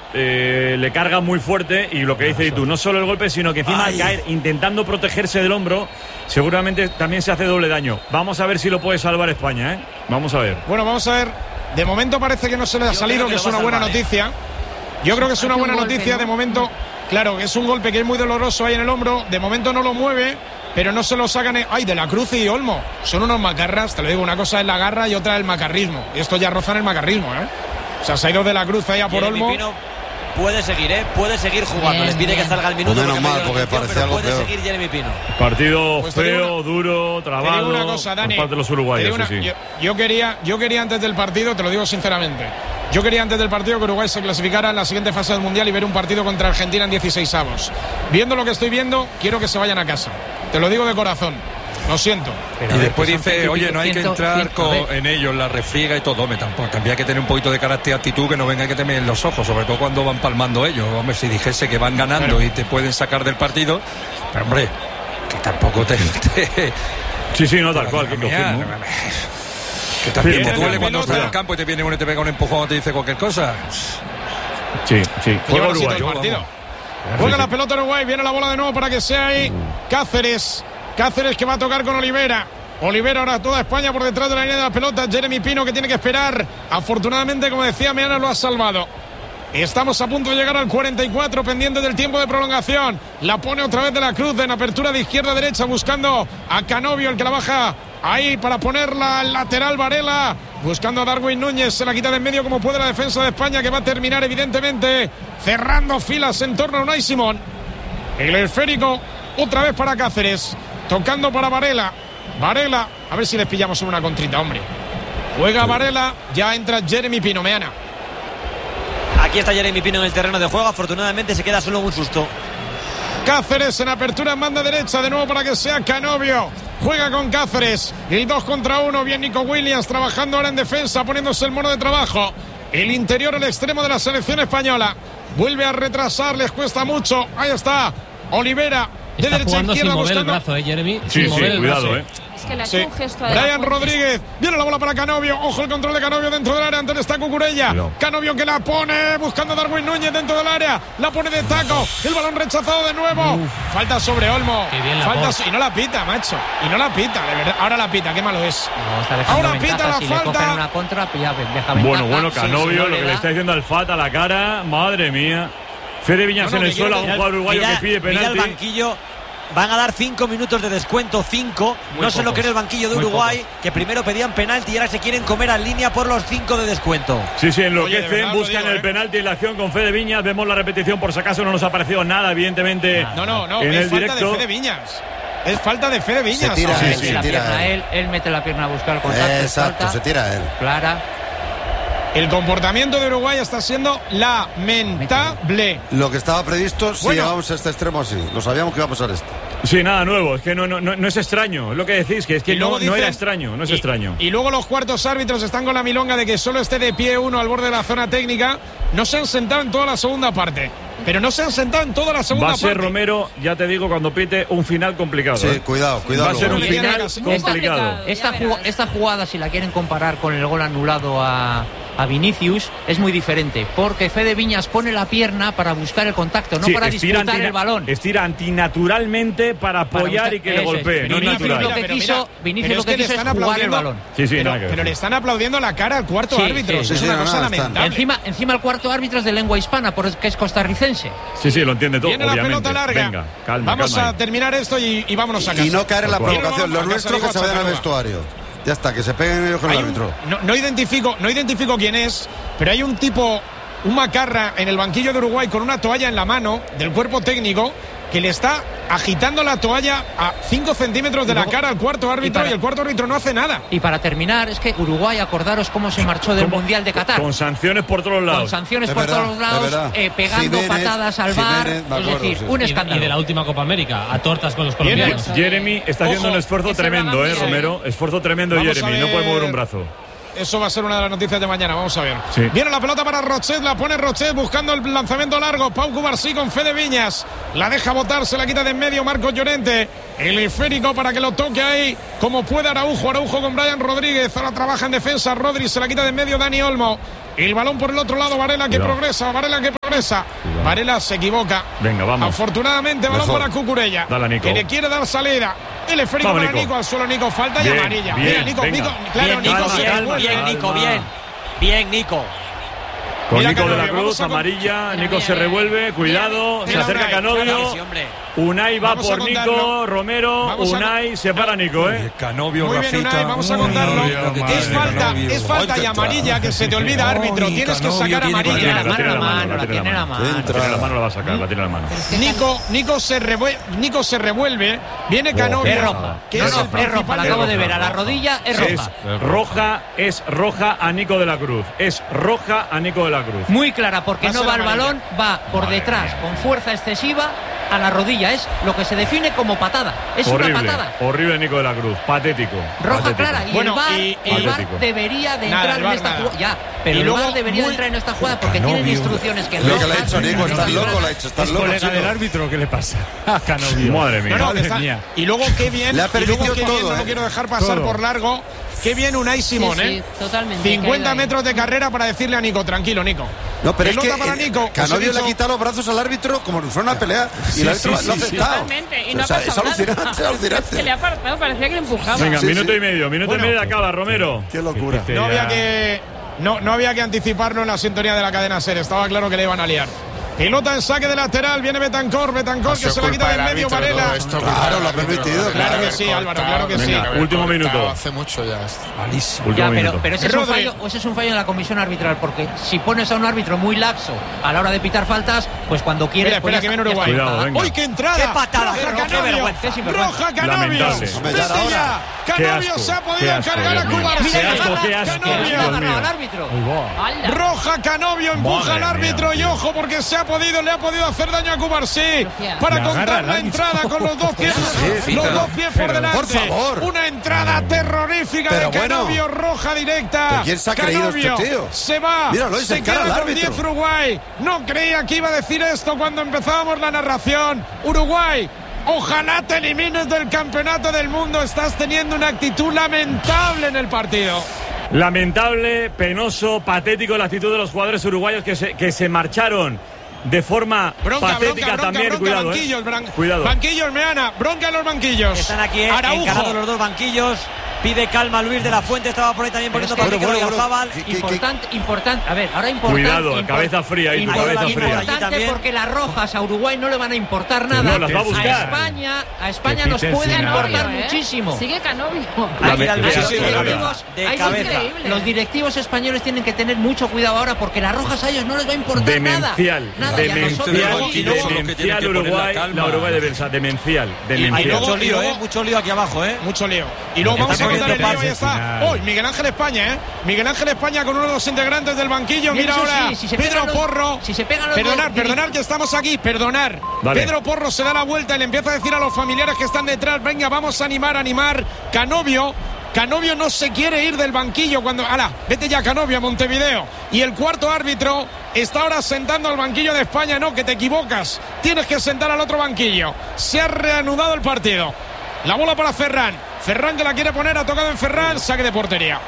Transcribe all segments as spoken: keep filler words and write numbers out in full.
eh, le carga muy fuerte y lo que dices tú, no solo el golpe, sino que encima al caer intentando protegerse del hombro, seguramente también se hace doble daño. Vamos a ver si lo puede salvar España, ¿eh? Vamos a ver. Bueno, vamos a ver. De momento parece que no se le ha salido, que, que es una buena salvar, noticia. ¿eh? Yo creo que es una buena un noticia, golpe, ¿no? De momento. Claro, que es un golpe que es muy doloroso ahí en el hombro. De momento no lo mueve, pero no se lo sacan. Ay, De la Cruz y Olmo. Son unos macarras, te lo digo, una cosa es la garra y otra el macarrismo. Y esto ya rozan el macarrismo, ¿eh? O sea, se ha ido De la Cruz ahí a por Olmo. Pino puede seguir, ¿eh? Puede seguir jugando. Bien, Les pide bien. que salga el minuto. Pues menos mal, porque parece algo puede peor. seguir Jeremy Pino. Partido pues feo, una, duro, trabado. Te digo una cosa, Dani. Por parte de los uruguayos, una, sí, sí. Yo, yo, quería, yo quería antes del partido, te lo digo sinceramente, yo quería antes del partido que Uruguay se clasificara en la siguiente fase del Mundial y ver un partido contra Argentina en dieciseisavos. Viendo lo que estoy viendo, quiero que se vayan a casa. Te lo digo de corazón. Lo siento. Pero y después dice, oye, no hay que entrar con, en ellos, la refriega y todo. Hombre, tampoco. Había que tener un poquito de carácter y actitud, que no venga que te meen los ojos, sobre todo cuando van palmando ellos. Hombre, si dijese que van ganando pero, y te pueden sacar del partido, pero hombre, que tampoco te... te sí, sí, no, tal cual, que confirmo. Que también te duele cuando estás en el campo y te viene uno y te pega un empujón o te dice cualquier cosa. Sí, sí. Juega Uruguay. Juega la pelota Uruguay, viene la bola de nuevo para que sea ahí Cáceres. Cáceres que va a tocar con Olivera. Olivera ahora toda España por detrás de la línea de la pelota. Jeremy Pino que tiene que esperar. Afortunadamente, como decía Meana, lo ha salvado. Estamos a punto de llegar al cuarenta y cuatro, pendiente del tiempo de prolongación. La pone otra vez De la Cruz en apertura de izquierda a derecha, buscando a Canovio, el que la baja ahí para ponerla al lateral. Varela buscando a Darwin Núñez, se la quita de en medio como puede la defensa de España, que va a terminar evidentemente cerrando filas en torno a Unai Simón. El esférico otra vez para Cáceres, tocando para Varela. Varela, a ver si les pillamos en una contrita, hombre. Juega Varela, ya entra Jeremy Pino. Meana. Aquí está Jeremy Pino en el terreno de juego. Afortunadamente se queda solo un susto. Cáceres en apertura en banda derecha, de nuevo para que sea Canovio. Juega con Cáceres. El dos contra uno. Bien Nico Williams trabajando ahora en defensa, poniéndose el mono de trabajo. El interior, el extremo de la selección española. Vuelve a retrasar, les cuesta mucho. Ahí está Olivera. De está derecha a izquierda, sin mover buscando... el brazo, ¿eh, Jeremy? Sí, sin sí, mover cuidado, el brazo. eh. Es que le ha hecho sí. un gesto a Brian Rodríguez, viene la bola para Canovio. Ojo el control de Canovio dentro del área. Antes está Cucurella. No. Canovio que la pone, buscando a Darwin Núñez dentro del área. La pone de taco. El balón rechazado de nuevo. Uf. Falta sobre Olmo. Falta so... Y no la pita, macho. Y no la pita, de verdad. Ahora la pita, qué malo es. No, ahora pita la si falta. Le cogen una contra, ya deja bueno, bueno, Canovio, sí, sí, no lo que le está diciendo al Fat a la cara. Madre mía. Fede Viñas no, no, en el suelo, a un jugador uruguayo mira, que pide penalti. Mira el banquillo. Van a dar cinco minutos de descuento, cinco. No se lo cree el banquillo de Uruguay, que primero pedían penalti y ahora se quieren comer en línea por los cinco de descuento. Sí, sí, enloquecen, buscan digo, el eh. penalti y la acción con Fede Viñas. Vemos la repetición por si acaso no nos ha parecido nada, evidentemente. No, no, no, en es el falta directo. de Fede Viñas. Es falta de Fede Viñas. Se tira, él, sí, se tira pierna, él. él. Él mete la pierna a buscar el contacto. Eh, exacto, falta, se tira él. Clara. El comportamiento de Uruguay está siendo lamentable. Lo que estaba previsto, si bueno. llegamos a este extremo así. Lo sabíamos que iba a pasar esto. Sí, nada nuevo. Es que no, no, no, no es extraño. Es lo que decís, que es que no, dicen, no era extraño. No es y, extraño. Y luego los cuartos árbitros están con la milonga de que solo esté de pie uno al borde de la zona técnica. No se han sentado en toda la segunda parte. Pero no se han sentado en toda la segunda parte. Va a ser parte. Romero, ya te digo, cuando pite, un final complicado. Sí, ¿eh? cuidado, cuidado. Va a ser un final complicado. Esta, jug esta jugada, si la quieren comparar con el gol anulado a, a Vinicius, es muy diferente. Porque Fede Viñas pone la pierna para buscar el contacto, no sí, para disputar el balón. Estira antinaturalmente para apoyar para y que le golpee. No Vinicius natural. lo que quiso, Vinicius lo que quiso es jugar el balón. Sí, sí, pero, nada pero le están aplaudiendo la cara al cuarto sí, árbitro. Sí, es sí, una no, cosa no, lamentable. Encima, encima el cuarto árbitro es de lengua hispana, porque es costarricense. Sí, sí, lo entiende todo. Viene obviamente. la pelota larga. Venga, calma, Vamos calma a terminar esto y, y vámonos a casa. Y no caer en la provocación. Los nuestros que se vayan al Digo, vestuario. Ya está, que se peguen ellos con el un, árbitro. No, no identifico, no identifico quién es, pero hay un tipo, un macarra en el banquillo de Uruguay con una toalla en la mano del cuerpo técnico que le está agitando la toalla a cinco centímetros de luego, la cara al cuarto árbitro y, para, y el cuarto árbitro no hace nada. Y para terminar, es que Uruguay, acordaros cómo se marchó del Mundial de Qatar. Con sanciones por todos lados. Con sanciones es por verdad, todos lados, eh, pegando Jiménez, patadas al bar. Jiménez, es acuerdo, decir, sí. un escándalo. Y de la última Copa América, a tortas con los colombianos. Jeremy está haciendo Ojo, un esfuerzo tremendo, eh, Romero. Esfuerzo tremendo de Jeremy, no puede mover un brazo. Eso va a ser una de las noticias de mañana, vamos a ver. Sí. Viene la pelota para Rochet, la pone Rochet buscando el lanzamiento largo. Pau Cubarsí con Fede Viñas. La deja botar, se la quita de en medio Marcos Llorente. El esférico para que lo toque ahí como puede Araujo. Araujo con Brian Rodríguez. Ahora trabaja en defensa. Rodri se la quita de en medio Dani Olmo. El balón por el otro lado. Varela que Cuidado. progresa. Varela que progresa. Cuidado. Varela se equivoca. Venga, vamos. Afortunadamente, balón Mejor. para Cucurella. Dale, Nico. Que le quiere dar salida. El esférico vamos, para Nico. Nico. Al suelo Nico. Falta bien, y amarilla. Bien, Mira, Nico, Nico. Claro, bien, Nico Nico, se bien, revuelve. bien, Nico, bien. Bien, Nico. Con Mira Nico Canovio, de la Cruz, amarilla. Mira, Nico mira, se mira. revuelve. Cuidado. Mira, se acerca Unai, Canovio. Claro, sí, hombre. Unai va Vamos a por Nico. contarlo. Romero. Vamos a- Unai se para Nico, ¿eh? Canovio, Muy bien, Rafita. Unai, vamos a contarlo. Uy, lo que Es tiene falta, Canovio. es falta y Ay, amarilla que se te olvida, Ay, árbitro. Tienes que Canovio sacar tiene amarilla. La La tiene mano, la mano, la la tiene tiene la la mano. La tiene la mano, la va a sacar, la tiene la mano. Nico, Nico se revuelve, Nico se revuelve, viene Canovio, Es roja. que No, es no, el es roja, principal la de- acabo de ver. A la rodilla es Es roja. roja, es roja a Nico de la Cruz. Es roja a Nico de la Cruz. Muy clara, porque Va a no ser va el amarilla. balón, va por Madre detrás mía. con fuerza excesiva a la rodilla. Es lo que se define como patada. Es Horrible, una patada. horrible Nico de la Cruz. Patético. Roja patético. clara. Y Bueno, el VAR, y- el y- VAR Patético. debería de Nada, entrar el en VAR esta nada. jugada. Ya, pero Y el luego VAR debería muy- entrar en esta jugada porque Canovio. tienen instrucciones que Lo que roja, le ha hecho Nico, estás roja, loco, le ha hecho, estás ¿Es loco. colega chico. del árbitro? ¿Qué le pasa? A Canovio. Madre mía. No, no, que Madre está- mía. y luego qué bien, Le ha y luego permitido qué bien, todo, no lo ¿eh? quiero dejar pasar Todo. por largo. Qué bien Unai Simón, Sí, sí, ¿eh? totalmente. cincuenta caído ahí. metros de carrera para decirle a Nico, tranquilo, Nico. No, pero es Pelota que para eh, Nico. Os he Canovio le dicho- ha quitado los brazos al árbitro como si fuera una pelea y Sí, el árbitro sí, lo ha sí, sí. aceptado. Totalmente. Y no O sea, ha es pasado alucinante, nada. es alucinante. Es que le ha apartado, parecía que le empujaba. Venga, Sí, minuto sí. y medio. Minuto Bueno. y medio acaba, Romero. Qué locura. No había que no, no había que anticiparlo en la sintonía de la cadena SER. Estaba claro que le iban a liar. Pelota en saque de lateral, viene Betancor, Betancor que se la quita de en medio, Varela. Claro, lo ha permitido. Claro que sí, Álvaro, claro que sí. Venga, último minuto. Hace mucho ya. Malísimo. Último Ya, pero, minuto. pero ese, es un Rodri. fallo, ese es un fallo de la comisión arbitral, porque si pones a un árbitro muy laxo a la hora de pitar faltas, pues cuando quieres... Espera, espera, pues que ya viene está, Uruguay. ya está. Cuidado, venga. ¡Uy, qué entrada! ¡Qué patada! Roja ¡Qué Canovio. vergüenza! ¡Qué sinvergüenza! ¡Roja Canovio! Lamentable. Hombre, ya era ¡Vete ya! hora. Qué ¡Canovio asco, se ha qué podido asco, encargar a Dios mío. Cubarsí! Qué asco, qué asco, Que le ha Dios agarrado mío. al árbitro. ¡Hala! Roja Canovio empuja Madre al árbitro mía, y tío. ojo porque se ha podido, le ha podido hacer daño a Cubarsí qué para Le agarra contar al la árbitro. entrada con los dos pies, Sí, los pero- dos pies por pero, delante. por favor. Una entrada terrorífica Pero de bueno. Canovio, roja directa. ¿Pero quién se ha creído Canovio este tío? se va, Míralo, y se se encara queda al con árbitro. diez Uruguay. No creía que iba a decir esto cuando empezábamos la narración. Uruguay, ojalá te elimines del campeonato del mundo. Estás teniendo una actitud lamentable en el partido. Lamentable, penoso, patético la actitud de los jugadores uruguayos que se, que se marcharon de forma Bronca, patética bronca, bronca, también. bronca, Cuidado, banquillos, eh. bran- Cuidado. banquillos, Meana, bronca en los banquillos. Están aquí eh, Araujo. encarados los dos banquillos. Pide calma Luis de la Fuente, estaba por ahí también Pero poniendo es que- para Bueno, Mikel bueno, Oyarzabal. bueno. ¿Qué- qué- Importante, importante. A ver, ahora importante. Cuidado, impor- cabeza fría ahí, tu impor- cabeza fría. Importante Allí también. porque las rojas a Uruguay no le van a importar No, nada. las va a buscar. España, a España Que nos pite el puede final. importar Canovio, ¿eh? muchísimo. Sigue Canovio. Ahí La- al Sí, Los sí, medio sí, de la directivos, de ahí cabeza. increíble. los directivos españoles tienen que tener mucho cuidado ahora porque las rojas a ellos no les va a importar Demencial, nada. Nada, y a nosotros- demencial, y luego- demencial que poner la Uruguay, calma. la Uruguay de Belsa, demencial, Hay demencial. luego- mucho lío, y luego- eh, mucho lío aquí abajo, eh. Mucho lío. Y luego Está vamos a contar el poniendo lío. Ahí pases está. final. Hoy Miguel Ángel España, ¿eh? Miguel Ángel España con uno de los integrantes del banquillo. Bien, Mira eso ahora sí, si se Pedro pegan los- Porro. si se pegan los perdonar, dos- perdonar que estamos aquí. Perdonar. Vale. Pedro Porro se da la vuelta y le empieza a decir a los familiares que están detrás: venga, vamos a animar, animar. Canovio. Canovio no se quiere ir del banquillo cuando... ¡Hala! Vete ya, Canovio, a Montevideo. Y el cuarto árbitro está ahora sentando al banquillo de España. No, que te equivocas. Tienes que sentar al otro banquillo. Se ha reanudado el partido. La bola para Ferran. Ferran que la quiere poner, ha tocado en Ferran. Saque de portería.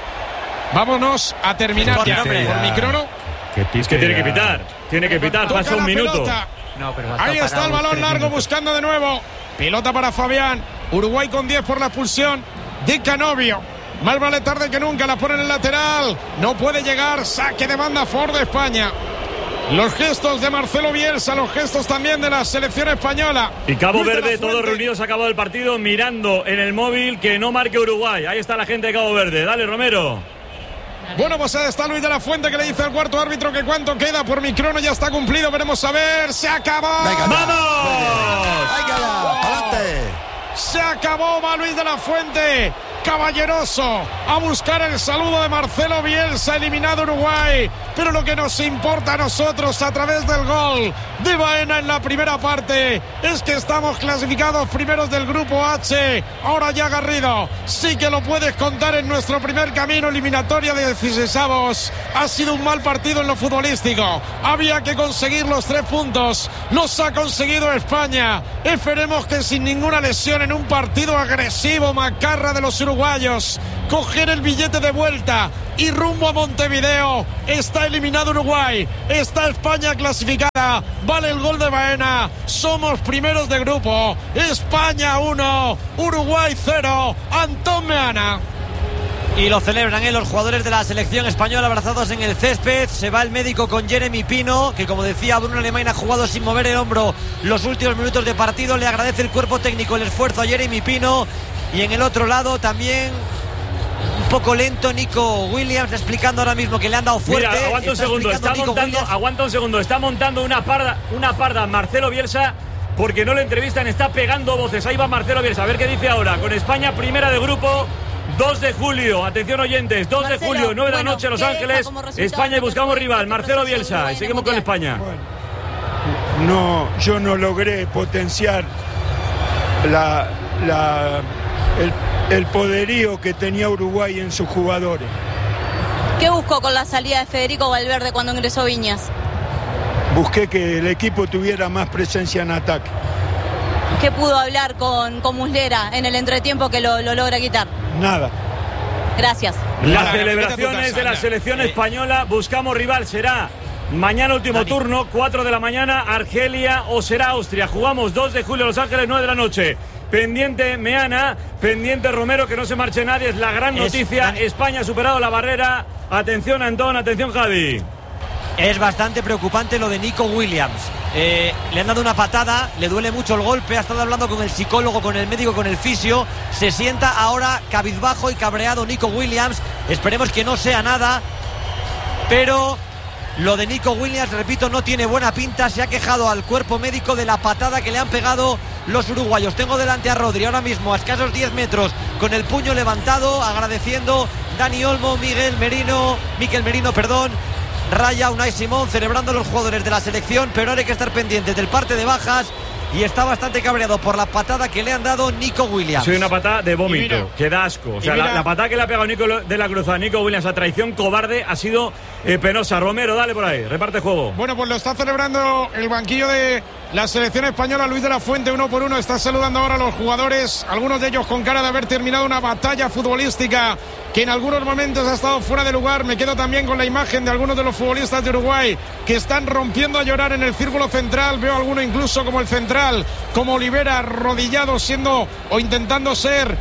Vámonos a terminar Por ya. nombre. Por mi crono. Es que tiene que pitar, tiene que pitar, Toca pasa un la minuto. pelota. No, pero basta Ahí está para el un balón tres largo minutos. buscando de nuevo. Pelota para Fabián. Uruguay con diez por la expulsión de Canovio. Más vale tarde que nunca. La pone en el lateral. No puede llegar. Saque de banda Ford de España. Los gestos de Marcelo Bielsa, los gestos también de la selección española. Y Cabo Luis de la Verde, todos Fuente. reunidos, ha acabado el partido mirando en el móvil que no marque Uruguay. Ahí está la gente de Cabo Verde. Dale, Romero. Bueno, pues ahí está Luis de la Fuente que le dice al cuarto árbitro que cuánto queda. Por mi crono ya está cumplido. Veremos a ver. ¡Se acabó! Venga, ¡Vamos! ¡Venga, adelante! Se acabó, va Luis de la Fuente caballeroso a buscar el saludo de Marcelo Bielsa, eliminado Uruguay, pero lo que nos importa a nosotros a través del gol de Baena en la primera parte es que estamos clasificados primeros del grupo H. Ahora ya Garrido, sí que lo puedes contar en nuestro primer camino eliminatoria de dieciseisavos. Ha sido un mal partido en lo futbolístico, había que conseguir los tres puntos, los ha conseguido España. Esperemos que sin ninguna lesión, en un partido agresivo, macarra de los uruguayos, coger el billete de vuelta y rumbo a Montevideo. Está eliminado Uruguay, está España clasificada, vale el gol de Baena, somos primeros de grupo. España uno, Uruguay cero, Antón Meana. Y lo celebran ¿eh? los jugadores de la selección española abrazados en el césped. Se va el médico con Jeremy Pino, que como decía Bruno Alemán ha jugado sin mover el hombro los últimos minutos de partido. Le agradece el cuerpo técnico el esfuerzo a Jeremy Pino. Y en el otro lado también un poco lento Nico Williams, explicando ahora mismo que le han dado fuerte. Mira, aguanta un segundo, está montando, aguanta un segundo, está montando una parda, una parda Marcelo Bielsa, porque no le entrevistan, está pegando voces. Ahí va Marcelo Bielsa, a ver qué dice ahora. Con España primera de grupo, dos de julio, atención oyentes, dos Marcelo, de julio, nueve de la noche, Los Ángeles, España y buscamos rival. Marcelo Bielsa, y seguimos con España. Bueno, no, yo no logré potenciar la, la, el, el poderío que tenía Uruguay en sus jugadores. ¿Qué buscó con la salida de Federico Valverde cuando ingresó Viñas? Busqué que el equipo tuviera más presencia en ataque. ¿Qué pudo hablar con, con Muslera en el entretiempo que lo, lo logra quitar? Nada. Gracias. Las celebraciones de la selección española, buscamos rival, será mañana último Dani. turno, cuatro de la mañana, Argelia o será Austria. Jugamos dos de julio, Los Ángeles, nueve de la noche. Pendiente Meana, pendiente Romero, que no se marche nadie, es la gran noticia. Es, España ha superado la barrera. Atención Antón, atención Javi. Es bastante preocupante lo de Nico Williams. Eh, le han dado una patada, le duele mucho el golpe, ha estado hablando con el psicólogo, con el médico, con el fisio. Se sienta ahora cabizbajo y cabreado Nico Williams. Esperemos que no sea nada, pero lo de Nico Williams, repito, no tiene buena pinta. Se ha quejado al cuerpo médico de la patada que le han pegado los uruguayos. Tengo delante a Rodri ahora mismo a escasos diez metros con el puño levantado, agradeciendo Dani Olmo, Miguel Merino, Miquel Merino, perdón, Raya, Unai Simón, celebrando los jugadores de la selección, pero ahora hay que estar pendientes del parte de bajas. Y está bastante cabreado por la patada que le han dado Nico Williams. Soy una patada de vómito, que da asco. O sea, la, la patada que le ha pegado Nico de la Cruz a Nico Williams a traición cobarde ha sido eh, penosa. Romero, dale por ahí, reparte juego. Bueno, pues lo está celebrando el banquillo de la selección española. Luis de la Fuente, uno por uno, está saludando ahora a los jugadores, algunos de ellos con cara de haber terminado una batalla futbolística que en algunos momentos ha estado fuera de lugar. Me quedo también con la imagen de algunos de los futbolistas de Uruguay que están rompiendo a llorar en el círculo central. Veo alguno incluso como el central, como Olivera, arrodillado, siendo o intentando ser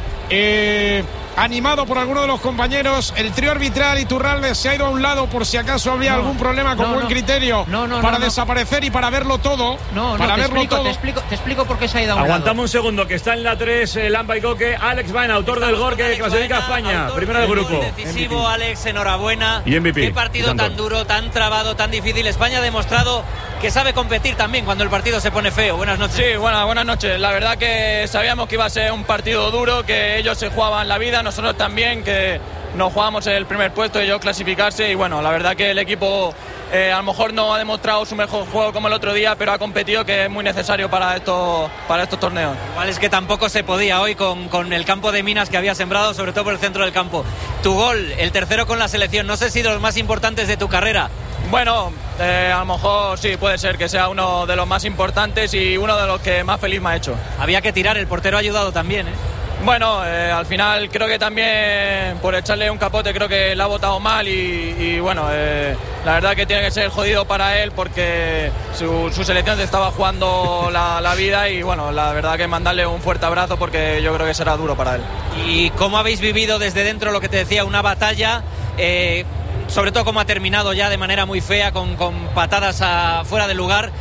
eh, animado por alguno de los compañeros. El trío arbitral Iturralde se ha ido a un lado por si acaso había no, algún problema con no, buen no, criterio no, no, para no, desaparecer no. y para verlo todo. No, no, para te, verlo explico, todo. Te, explico, te explico por qué se ha ido a un Aguantamos lado. un segundo, que está en la tres, eh, Lampa y Coque. Alex Baena, autor del gol que clasifica a España, primero del grupo. Decisivo, Alex, enhorabuena. Y M V P. Qué partido tan duro, tan trabado, tan difícil. España ha demostrado que sabe competir también cuando el partido se pone feo. Buenas noches. Sí, buenas, buenas noches. La verdad que sabíamos que iba a ser un partido duro, que ellos se jugaban la vida, nosotros también, que nos jugamos el primer puesto, ellos clasificarse. Y bueno, la verdad que el equipo eh, a lo mejor no ha demostrado su mejor juego como el otro día, pero ha competido, que es muy necesario para estos, para estos torneos. Igual es que tampoco se podía hoy con, con el campo de minas que había sembrado, sobre todo por el centro del campo. Tu gol, el tercero con la selección, no sé si de los más importantes de tu carrera. Bueno, eh, a lo mejor sí, puede ser que sea uno de los más importantes y uno de los que más feliz me ha hecho. Había que tirar, el portero ha ayudado también, ¿eh? Bueno, eh, al final creo que también por echarle un capote creo que la ha botado mal y, y bueno, eh, la verdad que tiene que ser jodido para él porque su, su selección se estaba jugando la, la vida y bueno, la verdad que mandarle un fuerte abrazo porque yo creo que será duro para él. ¿Y cómo habéis vivido desde dentro lo que te decía, una batalla? Eh, sobre todo cómo ha terminado ya de manera muy fea, con, con patadas a, fuera de lugar.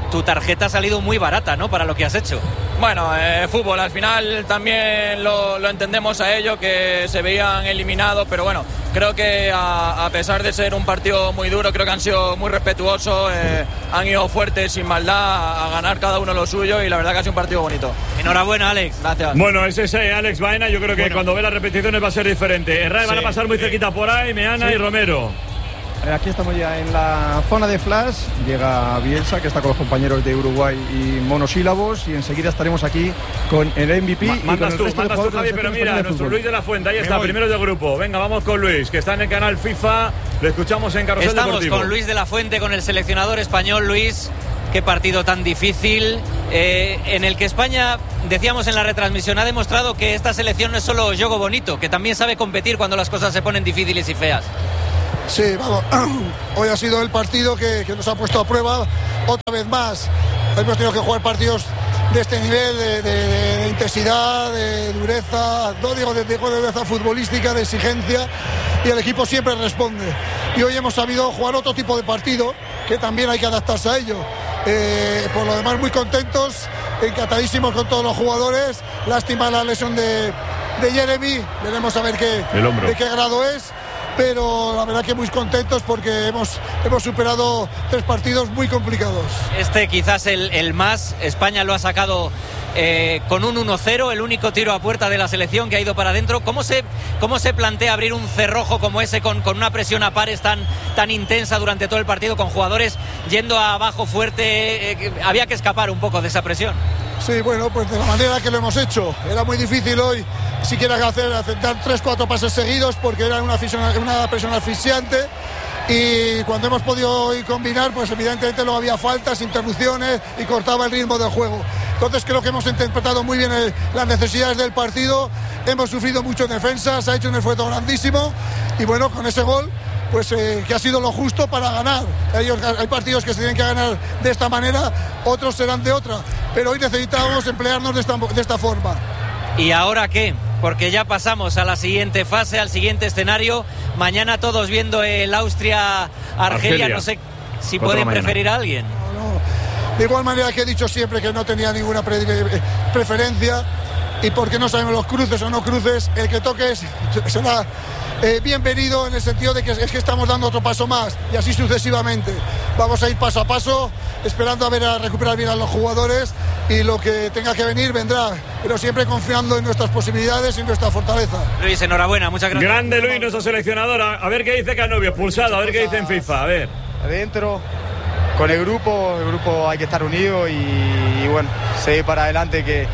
tu tarjeta ha salido muy barata, ¿no? Para lo que has hecho. Bueno, eh, fútbol, al final también lo, lo entendemos a ello, que se veían eliminados, pero bueno, creo que a, a pesar de ser un partido muy duro, creo que han sido muy respetuosos, eh, han ido fuertes, sin maldad, a, a ganar cada uno lo suyo, y la verdad que ha sido un partido bonito. Enhorabuena, Alex. Gracias. Bueno, ese es eh, Alex Baena, yo creo que bueno. cuando ve las repeticiones va a ser diferente. Herrera sí. Van a pasar muy cerquita por ahí, Meana sí. y Romero. Aquí estamos ya en la zona de flash, llega Bielsa, que está con los compañeros de Uruguay y monosílabos, y enseguida estaremos aquí con el M V P. Ma y mandas con el tú, mandas tú, Javi, pero mira, nuestro fútbol. Luis de la Fuente, ahí Me está, voy. primero de grupo. Venga, vamos con Luis, que está en el canal FIFA, le escuchamos en Carrusel Estamos Deportivo. con Luis de la Fuente, con el seleccionador español. Luis, qué partido tan difícil, eh, en el que España, decíamos en la retransmisión, ha demostrado que esta selección no es solo juego bonito, que también sabe competir cuando las cosas se ponen difíciles y feas. Sí, vamos, hoy ha sido el partido que, que nos ha puesto a prueba otra vez más. Hemos tenido que jugar partidos de este nivel, de, de, de, de intensidad, de dureza, no digo de, de dureza futbolística, de exigencia, y el equipo siempre responde. Y hoy hemos sabido jugar otro tipo de partido, que también hay que adaptarse a ello. Eh, por lo demás, muy contentos, encantadísimos con todos los jugadores. Lástima la lesión de, de Jeremy, veremos a ver qué, de qué grado es. Pero la verdad que muy contentos porque hemos, hemos superado tres partidos muy complicados. Este quizás el, el más, España lo ha sacado eh, con un uno cero, el único tiro a puerta de la selección que ha ido para adentro. ¿Cómo se, cómo se plantea abrir un cerrojo como ese con, con una presión a pares tan, tan intensa durante todo el partido, con jugadores yendo abajo fuerte? Eh, había que escapar un poco de esa presión. Sí, bueno, pues de la manera que lo hemos hecho. Era muy difícil hoy siquiera hacer, aceptar tres, cuatro pases seguidos porque era una, una presión asfixiante, y cuando hemos podido hoy combinar, pues evidentemente no había faltas, interrupciones y cortaba el ritmo del juego. Entonces creo que hemos interpretado muy bien el, las necesidades del partido, hemos sufrido mucho en defensa, se ha hecho un esfuerzo grandísimo, y bueno, con ese gol pues eh, que ha sido lo justo para ganar. Ellos, hay partidos que se tienen que ganar de esta manera, otros serán de otra, pero hoy necesitábamos emplearnos de esta, de esta forma. ¿Y ahora qué? Porque ya pasamos a la siguiente fase, al siguiente escenario. Mañana todos viendo el Austria-Argelia, no sé si Cuatro pueden preferir a alguien. No, no. De igual manera que he dicho siempre que no tenía ninguna pre preferencia, y porque no sabemos los cruces o no cruces, el que toques será eh, bienvenido, en el sentido de que es que estamos dando otro paso más, y así sucesivamente. Vamos a ir paso a paso, esperando a ver a recuperar bien a los jugadores, y lo que tenga que venir vendrá, pero siempre confiando en nuestras posibilidades y en nuestra fortaleza. Luis, enhorabuena, muchas gracias. Grande Luis, nuestro seleccionador. A ver qué dice Canovio, expulsado, a ver qué dice en FIFA, a ver. Adentro, con el grupo, el grupo hay que estar unido y, y bueno, seguir para adelante, que,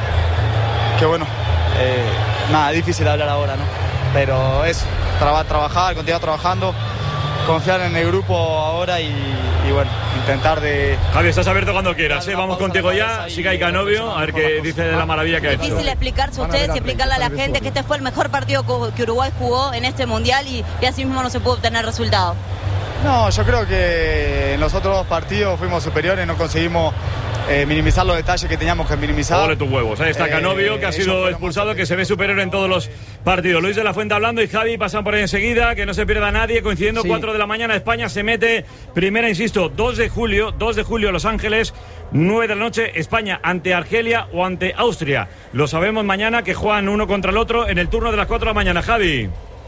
que bueno, eh, nada, difícil hablar ahora, ¿no? Pero es tra trabajar, continuar trabajando, confiar en el grupo ahora y, y bueno, intentar de... Javi, estás abierto cuando quieras, ¿eh? Vamos contigo ya, siga y Canovio, a ver qué dice de la maravilla que ha hecho. Es difícil explicarse a ustedes y explicarle a la gente que este fue el mejor partido que Uruguay jugó en este Mundial, y, y así mismo no se pudo obtener resultado. No, yo creo que en los otros dos partidos fuimos superiores, no conseguimos eh, minimizar los detalles que teníamos que minimizar. Ole tus huevos. Ahí está Canovio, eh, que ha sido expulsado, que se ve superior en todos los partidos. Luis de la Fuente hablando, y Javi pasan por ahí enseguida, que no se pierda nadie, coincidiendo, sí. cuatro de la mañana, España se mete primera, insisto, dos de julio, dos de julio Los Ángeles, nueve de la noche, España ante Argelia o ante Austria. Lo sabemos mañana, que juegan uno contra el otro en el turno de las cuatro de la mañana. Javi.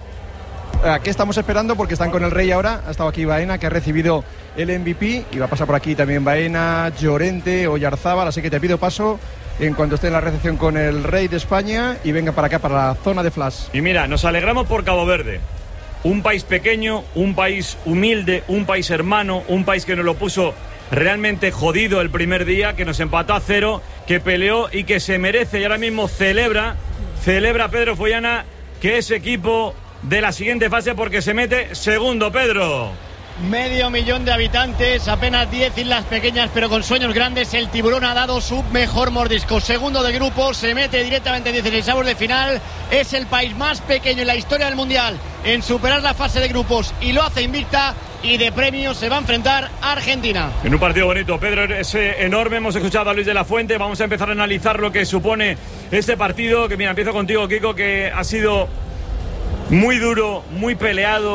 Aquí estamos esperando porque están con el Rey ahora. Ha estado aquí Baena, que ha recibido el M V P, y va a pasar por aquí también Baena, Llorente, Oyarzábal, así que te pido paso en cuanto esté en la recepción con el Rey de España y venga para acá, para la zona de flash. Y mira, nos alegramos por Cabo Verde, un país pequeño, un país humilde, un país hermano, un país que nos lo puso realmente jodido el primer día, que nos empató a cero, que peleó y que se merece, y ahora mismo celebra, celebra Pedro Follana, que es equipo de la siguiente fase, porque se mete segundo. Pedro. Medio millón de habitantes, apenas diez islas pequeñas pero con sueños grandes. El Tiburón ha dado su mejor mordisco. Segundo de grupo, se mete directamente en dieciseisavos de final. Es el país más pequeño en la historia del Mundial en superar la fase de grupos, y lo hace invicta, y de premio se va a enfrentar a Argentina. En un partido bonito, Pedro, es enorme. Hemos escuchado a Luis de la Fuente. Vamos a empezar a analizar lo que supone este partido, que mira, empiezo contigo, Kiko, que ha sido muy duro, muy peleado,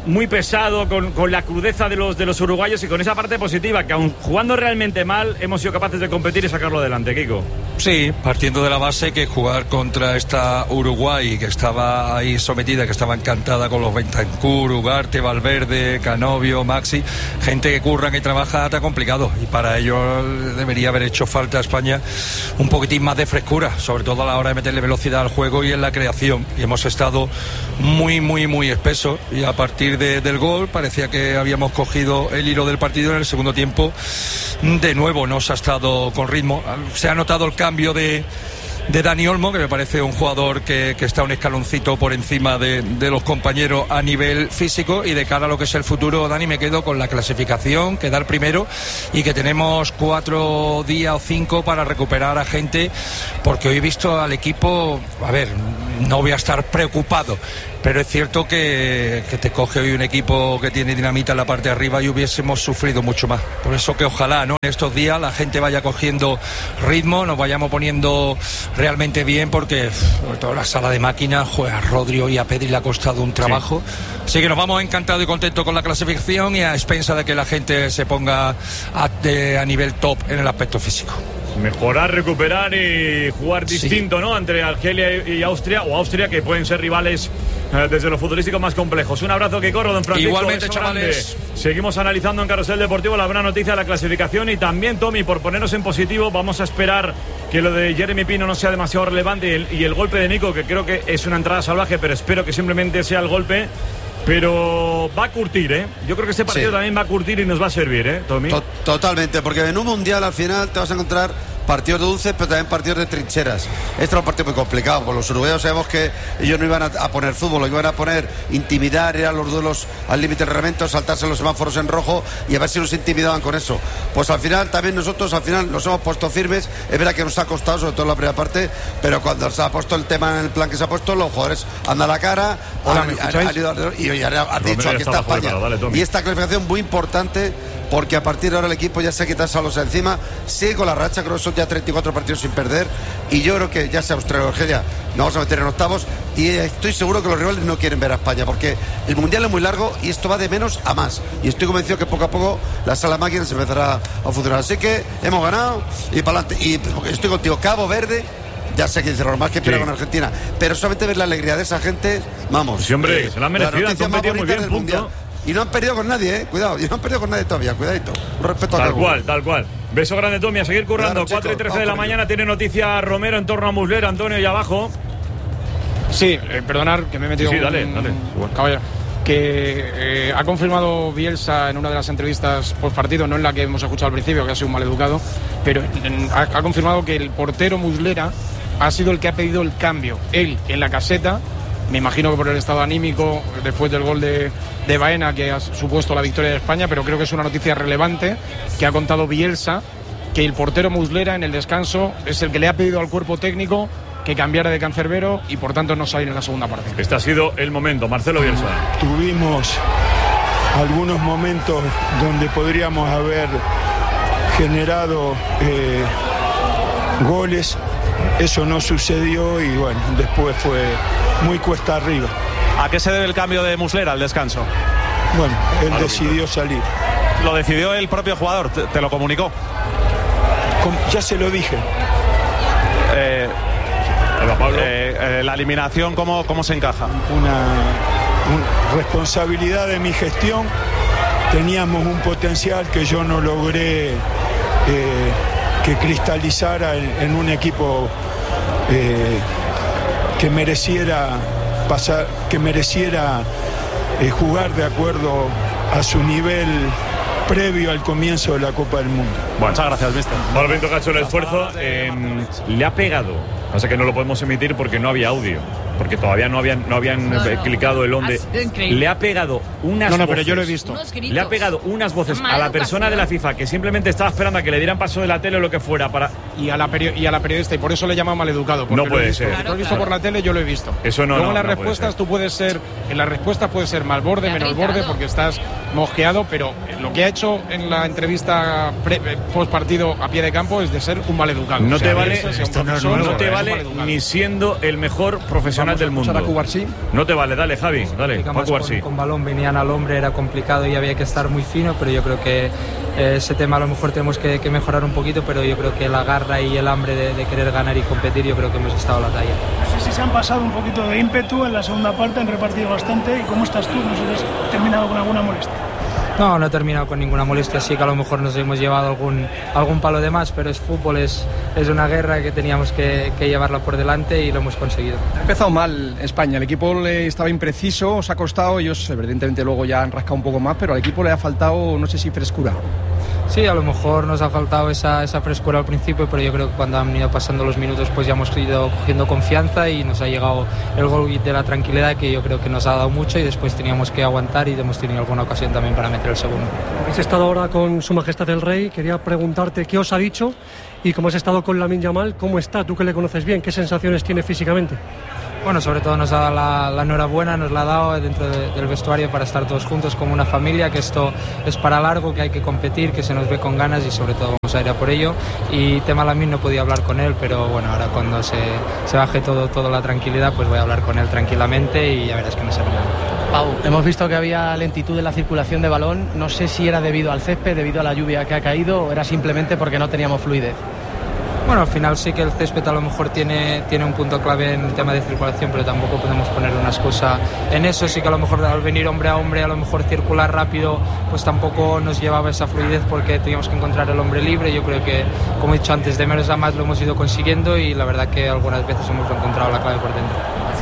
muy pesado, con, con la crudeza de los, de los uruguayos y con esa parte positiva, que aun jugando realmente mal, hemos sido capaces de competir y sacarlo adelante, Kiko. Sí, partiendo de la base que jugar contra esta Uruguay, que estaba ahí sometida, que estaba encantada con los Bentancur, Ugarte, Valverde, Canovio, Maxi, gente que curra, que trabaja, está complicado. Y para ello debería haber hecho falta a España un poquitín más de frescura, sobre todo a la hora de meterle velocidad al juego y en la creación. Y hemos estado muy, muy, muy espesos. Y a partir de, del gol parecía que habíamos cogido el hilo del partido. En el segundo tiempo de nuevo no se ha estado con ritmo. Se ha notado el cambio de de Dani Olmo, que me parece un jugador que, que está un escaloncito por encima de, de los compañeros a nivel físico. Y de cara a lo que es el futuro, Dani, me quedo con la clasificación, quedar primero, y que tenemos cuatro días o cinco para recuperar a gente, porque hoy he visto al equipo, a ver, no voy a estar preocupado, pero es cierto que, que te coge hoy un equipo que tiene dinamita en la parte de arriba y hubiésemos sufrido mucho más. Por eso que ojalá, ¿no?, en estos días la gente vaya cogiendo ritmo, nos vayamos poniendo realmente bien, porque sobre todo la sala de máquinas, juega a Rodri y a Pedri le ha costado un trabajo. Sí. Así que nos vamos encantados y contentos con la clasificación y a expensa de que la gente se ponga a, de, a nivel top en el aspecto físico. Mejorar, recuperar y jugar distinto, sí, ¿no?, entre Argelia y Austria, o Austria, que pueden ser rivales eh, desde lo futbolístico más complejos. Un abrazo que corro, don Francisco. Igualmente, chavales. Grande. Seguimos analizando en Carrusel Deportivo la buena noticia de la clasificación, y también, Tommy, por ponernos en positivo, vamos a esperar que lo de Jeremy Pino no sea demasiado relevante, y el, y el golpe de Nico, que creo que es una entrada salvaje, pero espero que simplemente sea el golpe. Pero va a curtir, ¿eh? Yo creo que este partido sí. también va a curtir y nos va a servir, ¿eh, Tommy? Totalmente, porque en un mundial al final te vas a encontrar partidos dulces, pero también partidos de trincheras. Este era un partido muy complicado, porque los uruguayos sabemos que ellos no iban a, a poner fútbol, lo que iban a poner intimidar, eran los duelos al límite del reglamento, saltarse los semáforos en rojo y a ver si nos intimidaban con eso. Pues al final también nosotros al final nos hemos puesto firmes. Es verdad que nos ha costado, sobre todo en la primera parte, pero cuando se ha puesto el tema en el plan que se ha puesto, los jugadores andan a la cara. Hola, han, han, han ido, y hoy ha dicho, aquí está España. Dale, y esta clasificación muy importante, porque a partir de ahora el equipo ya se ha quitado salos encima, sigue con la racha, creo que son ya treinta y cuatro partidos sin perder, y yo creo que ya sea Australia o Argelia, nos vamos a meter en octavos, y estoy seguro que los rivales no quieren ver a España, porque el mundial es muy largo y esto va de menos a más, y estoy convencido que poco a poco la sala máquina se empezará a funcionar. Así que hemos ganado y para adelante, y estoy contigo. Cabo Verde, ya sé que dice normal que pierda sí. con Argentina, pero solamente ver la alegría de esa gente, vamos. Sí, hombre, eh, se la han merecido, han competido muy bien, punto. Y no han perdido con nadie, eh, cuidado, y no han perdido con nadie todavía, cuidadito. Un respeto tal a cual, tal cual. Beso grande, Tommy, a seguir currando. Claro, cuatro y trece de la mañana, tiene noticia Romero en torno a Muslera, Antonio, y abajo. Sí, eh, perdonar que me he metido. Sí, sí, dale, un... dale. Bueno. Caballero. Que eh, ha confirmado Bielsa en una de las entrevistas post partido, no en la que hemos escuchado al principio, que ha sido un maleducado, pero en, ha, ha confirmado que el portero Muslera ha sido el que ha pedido el cambio. Él en la caseta, me imagino que por el estado anímico después del gol de, de Baena, que ha supuesto la victoria de España, pero creo que es una noticia relevante que ha contado Bielsa, que el portero Muslera en el descanso es el que le ha pedido al cuerpo técnico que cambiara de cancerbero y por tanto no salir en la segunda parte. Este ha sido el momento, Marcelo Bielsa. Tuvimos algunos momentos donde podríamos haber generado eh, goles, eso no sucedió y bueno, después fue muy cuesta arriba. ¿A qué se debe el cambio de Muslera al descanso? Bueno, él claro, decidió salir. ¿Lo decidió el propio jugador? ¿Te, te lo comunicó? Com- ya se lo dije. Eh, eh, eh, la eliminación, ¿cómo, cómo se encaja? Una, una responsabilidad de mi gestión. Teníamos un potencial que yo no logré eh, que cristalizara en, en un equipo eh, que mereciera pasar, que mereciera eh, jugar de acuerdo a su nivel previo al comienzo de la Copa del Mundo. Bueno, muchas gracias, mister. Ahora Bento Cacho el esfuerzo. Eh, le ha pegado. O sea que no lo podemos emitir porque no había audio. Porque todavía no habían, no habían no, no. clicado el on de. Le ha pegado unas No, no, voces, pero yo lo he visto. Le ha pegado unas voces a la persona de la FIFA que simplemente estaba esperando a que le dieran paso de la tele o lo que fuera para. Y a la, peri- y a la periodista, y por eso le llama maleducado. No puede ser. Si tú has visto por la tele, yo lo he visto. Eso no. Luego no, en las no respuestas tú puedes ser. En las respuestas puedes ser mal borde, menos borde, porque estás mosqueado, pero lo que ha hecho en la entrevista pre- post partido a pie de campo es de ser un maleducado. No o sea, te vale, eso, no, no, no, no te vale ni siendo el mejor profesional profesional del mundo. No te vale, dale Javi, dale, Paco Barsí. Con, con balón venían al hombre, era complicado y había que estar muy fino, pero yo creo que eh, ese tema a lo mejor tenemos que, que mejorar un poquito, pero yo creo que la garra y el hambre de, de querer ganar y competir, yo creo que hemos estado a la talla. No sé si se han pasado un poquito de ímpetu en la segunda parte, han repartido bastante. ¿Y cómo estás tú? No sé si has terminado con alguna molestia. No, no he terminado con ninguna molestia, sí que a lo mejor nos hemos llevado algún, algún palo de más, pero es fútbol, es, es una guerra que teníamos que, que llevarla por delante y lo hemos conseguido. Ha empezado mal España, el equipo le estaba impreciso, os ha costado, ellos evidentemente luego ya han rascado un poco más, pero al equipo le ha faltado, no sé si frescura. Sí, a lo mejor nos ha faltado esa, esa frescura al principio, pero yo creo que cuando han ido pasando los minutos pues ya hemos ido cogiendo confianza y nos ha llegado el gol de la tranquilidad que yo creo que nos ha dado mucho y después teníamos que aguantar y hemos tenido alguna ocasión también para meter el segundo. Habéis estado ahora con Su Majestad el Rey, quería preguntarte qué os ha dicho y cómo has estado con Lamine Yamal, cómo está, tú que le conoces bien, qué sensaciones tiene físicamente. Bueno, sobre todo nos ha dado la, la enhorabuena, nos la ha dado dentro de, del vestuario para estar todos juntos como una familia, que esto es para largo, que hay que competir, que se nos ve con ganas y sobre todo vamos a ir a por ello. Y tema Lamine no podía hablar con él, pero bueno, ahora cuando se, se baje todo, toda la tranquilidad, pues voy a hablar con él tranquilamente y ya verás que no será nada. Pau, hemos visto que había lentitud en la circulación de balón, no sé si era debido al césped, debido a la lluvia que ha caído o era simplemente porque no teníamos fluidez. Bueno, al final sí que el césped a lo mejor tiene, tiene un punto clave en el tema de circulación, pero tampoco podemos poner una excusa en eso. Sí que a lo mejor al venir hombre a hombre, a lo mejor circular rápido, pues tampoco nos llevaba esa fluidez porque teníamos que encontrar el hombre libre. Yo creo que, como he dicho antes, de menos a más lo hemos ido consiguiendo y la verdad que algunas veces hemos encontrado la clave por dentro.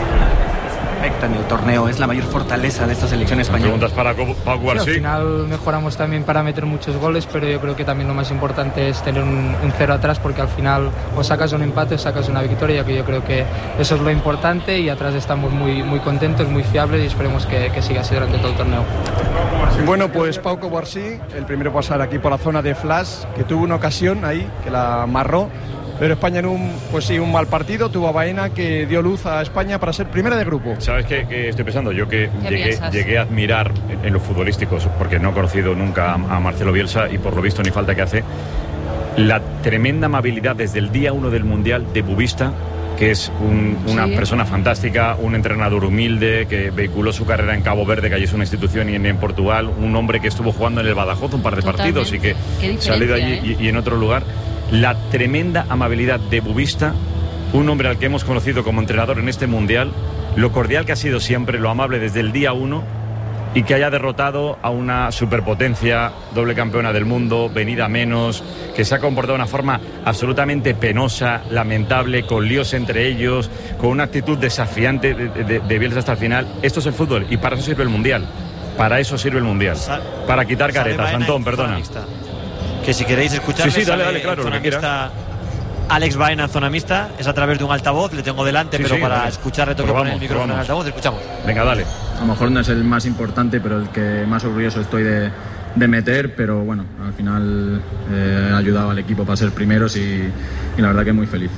En el torneo, es la mayor fortaleza de esta selección española. Preguntas para Paco Barsí. Sí, al final mejoramos también para meter muchos goles, pero yo creo que también lo más importante es tener un, un cero atrás, porque al final o sacas un empate o sacas una victoria, que yo creo que eso es lo importante y atrás estamos muy, muy contentos, muy fiables y esperemos que, que siga así durante todo el torneo. Bueno, pues Paco Barsí, el primero pasar aquí por la zona de Flash, que tuvo una ocasión ahí, que la amarró. Pero España en un, pues sí, un mal partido, tuvo a Baena que dio luz a España para ser primera de grupo. ¿Sabes qué, qué estoy pensando? Yo que llegué, llegué a admirar en, en los futbolísticos, porque no he conocido nunca a, a Marcelo Bielsa y por lo visto ni falta que hace, la tremenda amabilidad desde el día uno del Mundial de Bubista, que es un, una sí. persona fantástica, un entrenador humilde que vehiculó su carrera en Cabo Verde, que allí es una institución, y en, en Portugal, un hombre que estuvo jugando en el Badajoz un par de Totalmente. partidos y que salió de allí ¿eh? y, y en otro lugar. La tremenda amabilidad de Bubista, un hombre al que hemos conocido como entrenador en este Mundial, lo cordial que ha sido siempre, lo amable desde el día uno, y que haya derrotado a una superpotencia, doble campeona del mundo, venida menos, que se ha comportado de una forma absolutamente penosa, lamentable, con líos entre ellos, con una actitud desafiante de, de, de Bielsa hasta el final. Esto es el fútbol y para eso sirve el Mundial. Para eso sirve el Mundial. Para quitar caretas. Antón, perdona. Que si queréis escuchar, sí, sí, dale, dale, claro, lo que quiera. Alex Baena en zona mixta, es a través de un altavoz, le tengo delante, sí, pero sí, para dale. escucharle tengo que poner el micrófono en altavoz, escuchamos. Venga, dale. A lo mejor no es el más importante, pero el que más orgulloso estoy de, de meter, pero bueno, al final eh, he ayudado al equipo para ser primeros y, y la verdad que muy feliz.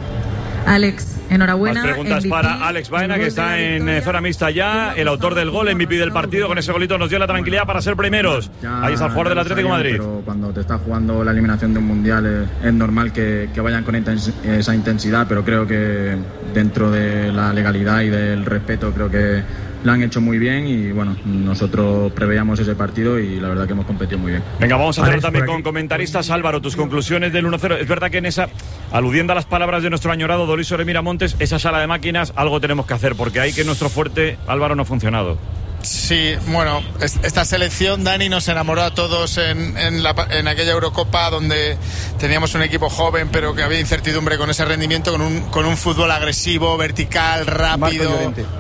Alex, enhorabuena. Más preguntas M V P, para Alex Baena, que está en eh, zona mixta ya, el autor del gol, M V P del partido. Con ese golito nos dio la tranquilidad para ser primeros. Ya ahí está el jugador del Atlético de Madrid. Pero cuando te está jugando la eliminación de un mundial eh, es normal que, que vayan con intens esa intensidad, pero creo que dentro de la legalidad y del respeto creo que la han hecho muy bien y bueno, nosotros preveíamos ese partido y la verdad que hemos competido muy bien. Venga, vamos a hacerlo también con comentaristas. Álvaro, tus conclusiones del uno cero. Es verdad que en esa, aludiendo a las palabras de nuestro añorado Doliso Remira Montes, esa sala de máquinas, algo tenemos que hacer, porque ahí que nuestro fuerte, Álvaro, no ha funcionado. Sí, bueno, esta selección, Dani, nos enamoró a todos en, en, la, en aquella Eurocopa donde teníamos un equipo joven pero que había incertidumbre con ese rendimiento, con un, con un fútbol agresivo, vertical, rápido.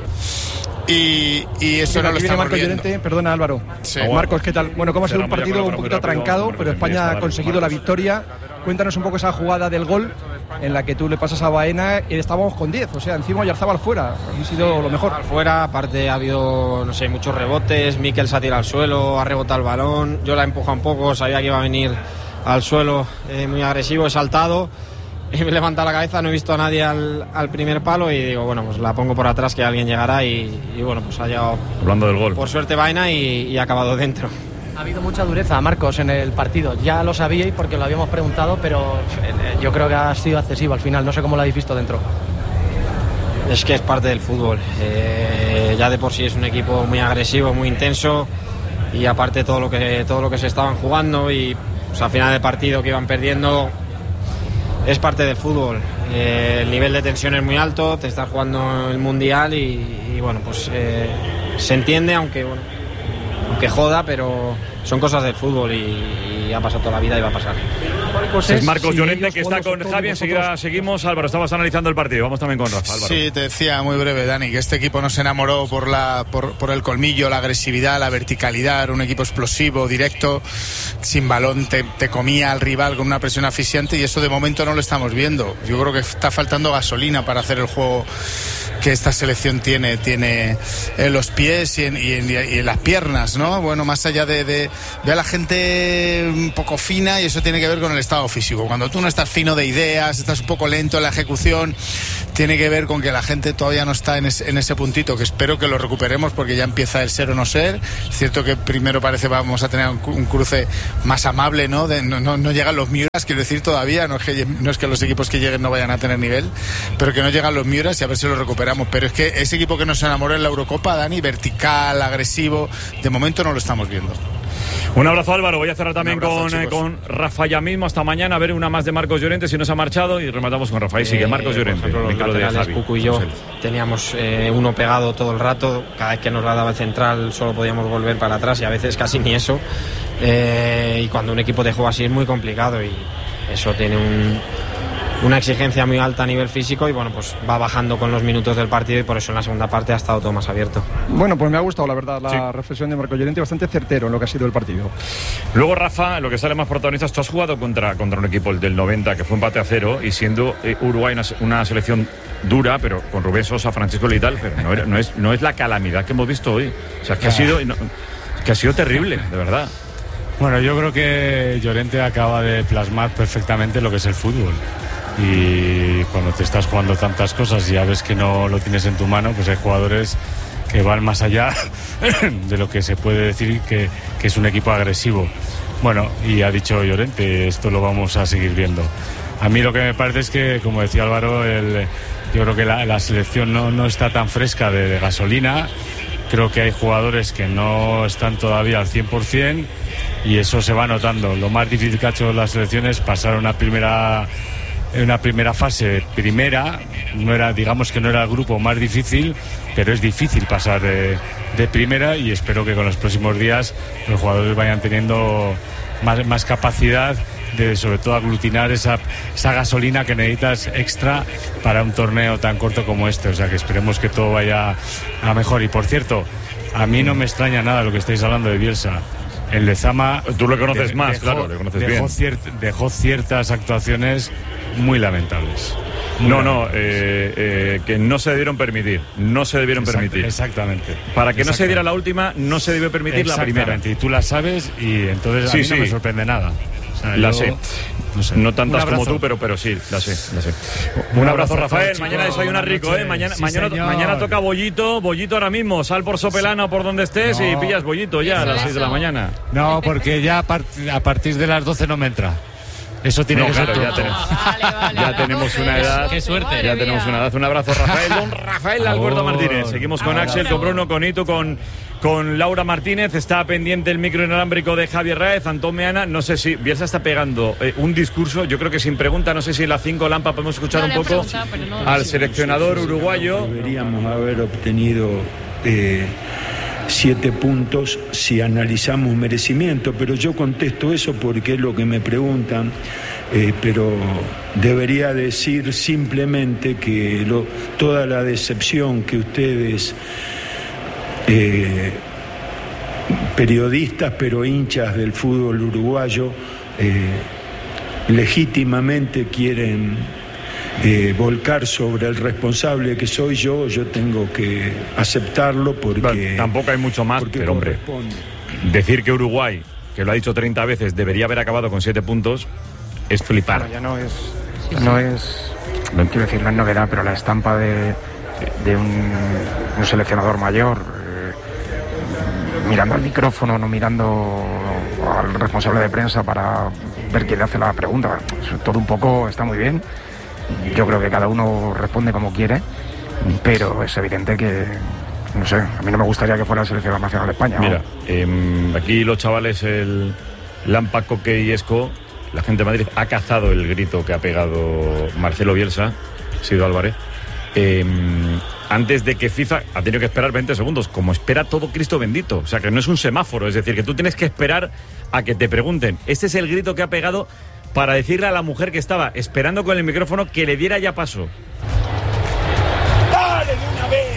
Y, y eso sí, no lo estamos Marcos viendo. Llorente, perdona Álvaro. Sí. Marcos, ¿qué tal? Bueno, ¿cómo ha sido un partido un poquito atrancado, pero España ha conseguido la victoria? Cuéntanos un poco esa jugada del gol en la que tú le pasas a Baena y estábamos con diez, o sea, encima Oyarzabal fuera, ha sido lo mejor. Al fuera, aparte ha habido, no sé, muchos rebotes, Mikel se ha tirado al suelo, ha rebotado el balón, yo la he empujado un poco, sabía que iba a venir al suelo eh, muy agresivo, he saltado. Y me he levantado la cabeza, no he visto a nadie al, al primer palo y digo, bueno, pues la pongo por atrás que alguien llegará y, y bueno, pues ha llegado. Hablando del gol. Por suerte Baena y, y ha acabado dentro. Ha habido mucha dureza, Marcos, en el partido. Ya lo sabíais porque lo habíamos preguntado, pero yo creo que ha sido excesivo al final. No sé cómo lo habéis visto dentro. Es que es parte del fútbol. Eh, ya de por sí es un equipo muy agresivo, muy intenso, y aparte todo lo que todo lo que se estaban jugando y pues, al final del partido que iban perdiendo, es parte del fútbol. Eh, el nivel de tensión es muy alto, te estás jugando el mundial y, y bueno, pues eh, se entiende, aunque bueno, aunque joda, pero son cosas del fútbol y, y ha pasado toda la vida y va a pasar. Marcos es Marcos Llorente, que está con Javi. Enseguida seguimos. Álvaro, estabas analizando el partido. Vamos también con Rafa. Álvaro. Sí, te decía muy breve, Dani, que este equipo nos enamoró por, la, por, por el colmillo, la agresividad, la verticalidad. Un equipo explosivo, directo, sin balón, te, te comía al rival con una presión asfixiante, y eso de momento no lo estamos viendo. Yo creo que está faltando gasolina para hacer el juego que esta selección tiene tiene en los pies y en, y en, y en las piernas, ¿no? Bueno, más allá de, de, de a la gente un poco fina, y eso tiene que ver con el estado físico. Cuando tú no estás fino de ideas, estás un poco lento en la ejecución, tiene que ver con que la gente todavía no está en, es, en ese puntito, que espero que lo recuperemos, porque ya empieza el ser o no ser. Es cierto que primero parece vamos a tener un, un cruce más amable, ¿no? De, no, no, no llegan los Miuras, quiero decir, todavía, no es, que, no es que los equipos que lleguen no vayan a tener nivel, pero que no llegan los Miuras, y a ver si lo recuperamos. Pero es que ese equipo que nos enamoró en la Eurocopa, Dani, vertical, agresivo, de momento no lo estamos viendo. Un abrazo, Álvaro. Voy a cerrar también abrazo, con, eh, con Rafa ya mismo. Hasta mañana. A ver una más de Marcos Llorente, si no se ha marchado, y rematamos con Rafa. Ahí sigue Marcos Llorente. Por ejemplo, los laterales, Cucu y yo teníamos eh, uno pegado todo el rato. Cada vez que nos la daba el central solo podíamos volver para atrás, y a veces casi ni eso. Eh, y cuando un equipo te juega así es muy complicado, y eso tiene un... una exigencia muy alta a nivel físico, y bueno, pues va bajando con los minutos del partido, y por eso en la segunda parte ha estado todo más abierto. Bueno, pues me ha gustado la verdad la sí. reflexión de Marcos Llorente, bastante certero en lo que ha sido el partido. Luego, Rafa, lo que sale más protagonistas, tú has jugado contra, contra un equipo, el del noventa, que fue empate a cero, y siendo eh, Uruguay una, una selección dura, pero con Rubén Sosa, Francisco Leitao, pero no, era, no, es, no es la calamidad que hemos visto hoy. O sea, que ha sido, no, que ha sido terrible, de verdad. Bueno, yo creo que Llorente acaba de plasmar perfectamente lo que es el fútbol. Y cuando te estás jugando tantas cosas y ya ves que no lo tienes en tu mano, pues hay jugadores que van más allá de lo que se puede decir que, que es un equipo agresivo. Bueno, y ha dicho Llorente, esto lo vamos a seguir viendo. A mí lo que me parece es que, como decía Álvaro, el, yo creo que la, la selección no, no está tan fresca de, de gasolina. Creo que hay jugadores que no están todavía al cien por ciento, y eso se va notando. Lo más difícil que ha hecho la selección es pasar una primera... en una primera fase, primera, no era, digamos que no era el grupo más difícil, pero es difícil pasar de, de primera, y espero que con los próximos días los jugadores vayan teniendo más, más capacidad de, sobre todo, aglutinar esa, esa gasolina que necesitas extra para un torneo tan corto como este. O sea, que esperemos que todo vaya a mejor. Y por cierto, a mí no me extraña nada lo que estáis hablando de Bielsa. El Lezama, tú lo conoces de, más, dejó, claro, lo conoces dejó, bien. Ciert, dejó ciertas actuaciones muy lamentables. Muy no, lamentables. no, eh, eh, que no se debieron permitir, no se debieron Exact, permitir. Exactamente. Para que exactamente. no se diera la última, no se debe permitir la primera. Y tú la sabes, y entonces sí, a mí sí. no me sorprende nada. O sea, la yo, sé. No, sé. No tantas como tú, pero, pero sí, la sé, la sé. Un, Un abrazo, abrazo, Rafael. Mañana desayuna rico, ¿eh? Mañana, sí, mañana, mañana toca bollito, bollito ahora mismo. Sal por Sopelana o por donde estés, no. y pillas bollito ya a las seis de la mañana. No, porque ya a, part a partir de las doce no me entra. Eso tiene no, que claro, ser ya, ten vale, vale, ya tenemos una edad. Qué suerte. Ya tenemos una edad. Un abrazo, Rafael. Don Rafael Alberto Martínez. Seguimos con Axel, con Bruno, con Itu, con, con Laura Martínez. Está pendiente el micro inalámbrico de Javier Raez, Antón Meana. No sé si Bielsa está pegando eh, un discurso. Yo creo que sin pregunta, no sé si en las cinco Lampa podemos escuchar no un poco no, al seleccionador uruguayo. Deberíamos haber obtenido eh, siete puntos si analizamos merecimiento, pero yo contesto eso porque es lo que me preguntan, eh, pero debería decir simplemente que lo, toda la decepción que ustedes, eh, periodistas pero hinchas del fútbol uruguayo, eh, legítimamente quieren Eh, volcar sobre el responsable que soy yo, yo tengo que aceptarlo porque... Bueno, tampoco hay mucho más, pero hombre, decir que Uruguay, que lo ha dicho treinta veces, debería haber acabado con siete puntos, es flipar. Bueno, ya no es, no es, quiero decir, no es novedad, pero la estampa de, de un, un seleccionador mayor, eh, mirando al micrófono, no mirando al responsable de prensa para ver quién le hace la pregunta, todo un poco está muy bien. Yo creo que cada uno responde como quiere, pero es evidente que, no sé, a mí no me gustaría que fuera la selección nacional de España. Mira, eh, aquí los chavales, el Lampa, Coque y Esco, la gente de Madrid ha cazado el grito que ha pegado Marcelo Bielsa, Sido Álvarez, eh, antes de que FIFA ha tenido que esperar veinte segundos, como espera todo Cristo bendito. O sea, que no es un semáforo, es decir, que tú tienes que esperar a que te pregunten. Este es el grito que ha pegado para decirle a la mujer que estaba esperando con el micrófono que le diera ya paso. ¡Dale de una vez!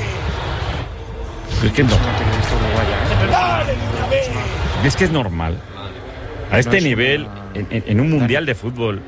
Es que no. ¡Dale de una vez! Es que es normal. A este nivel, en, en un mundial de fútbol.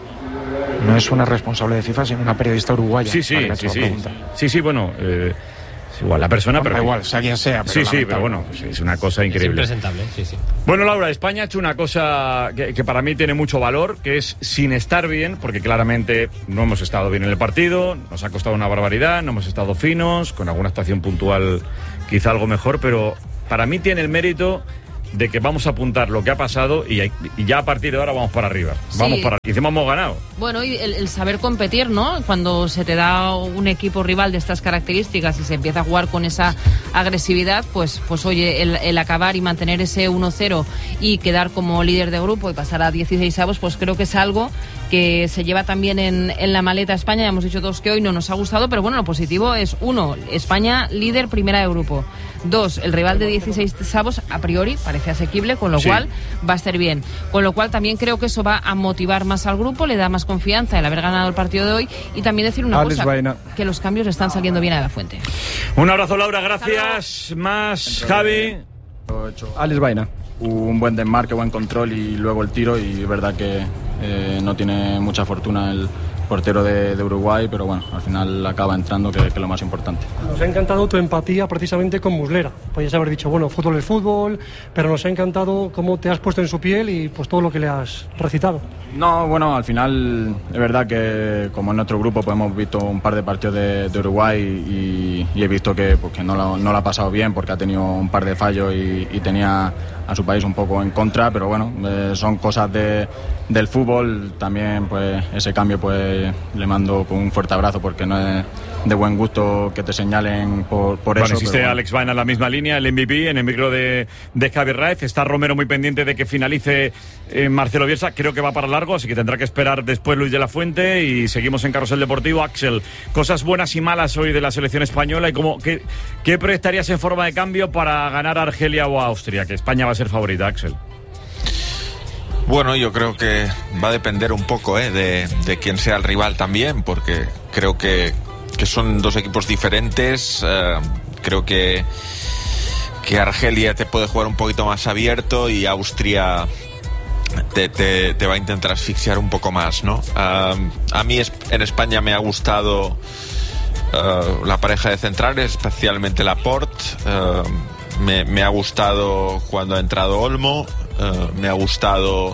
No es una responsable de FIFA, sino una periodista uruguaya. Sí, sí, sí, sí. Sí, sí, bueno, eh, es igual la persona, bueno, pero igual, sea quien sea. Pero sí, sí, pero bueno, es una cosa increíble. Es impresentable, sí, sí. Bueno, Laura, España ha hecho una cosa que, que para mí tiene mucho valor, que es sin estar bien, porque claramente no hemos estado bien en el partido, nos ha costado una barbaridad, no hemos estado finos, con alguna actuación puntual quizá algo mejor, pero para mí tiene el mérito de que vamos a apuntar lo que ha pasado y, y ya a partir de ahora vamos para arriba. Sí. Vamos para arriba. Encima hemos ganado. Bueno, y el, el saber competir, ¿no? Cuando se te da un equipo rival de estas características y se empieza a jugar con esa agresividad, pues, pues oye, el, el acabar y mantener ese uno cero y quedar como líder de grupo y pasar a dieciséis avos, pues creo que es algo que se lleva también en, en la maleta España. Ya hemos dicho todos que hoy no nos ha gustado, pero bueno, lo positivo es, uno, España líder primera de grupo. Dos, el rival de dieciséis avos a priori parece asequible, con lo sí. cual va a estar bien. Con lo cual también creo que eso va a motivar más al grupo, le da más confianza el haber ganado el partido de hoy y también decir una Alex cosa, Baena. que los cambios están saliendo bien a la fuente. Un abrazo, Laura, gracias. Más, Javi. Alex Baena. Un buen desmarque, buen control y luego el tiro, y es verdad que eh, no tiene mucha fortuna el portero de, de Uruguay, pero bueno, al final acaba entrando, que, que es lo más importante. Nos ha encantado tu empatía precisamente con Muslera. Podrías haber dicho, bueno, fútbol es fútbol, pero nos ha encantado cómo te has puesto en su piel y pues todo lo que le has recitado. No, bueno, al final es verdad que como en nuestro grupo pues hemos visto un par de partidos de, de Uruguay y, y he visto que, pues, que no, lo, no lo ha pasado bien porque ha tenido un par de fallos y, y tenía a su país un poco en contra, pero bueno, eh, son cosas de, del fútbol. También pues ese cambio pues le mando con un fuerte abrazo porque no es de buen gusto que te señalen por, por bueno, eso. Existe bueno. Alex Baena en la misma línea, el M V P en el micro de, de Javier Raez. Está Romero muy pendiente de que finalice eh, Marcelo Bielsa, creo que va para largo, así que tendrá que esperar después Luis de la Fuente y seguimos en Carrusel Deportivo. Axel, cosas buenas y malas hoy de la selección española y cómo, qué, qué proyectarías en forma de cambio para ganar a Argelia o a Austria, que España va a ser favorita, Axel. Bueno, yo creo que va a depender un poco eh, de, de quién sea el rival también, porque creo que, que son dos equipos diferentes. Eh, creo que, que Argelia te puede jugar un poquito más abierto y Austria te, te, te va a intentar asfixiar un poco más, ¿no? Uh, a mí en España me ha gustado uh, la pareja de centrales, especialmente Laporte. Uh, me, me ha gustado cuando ha entrado Olmo. Uh, me ha gustado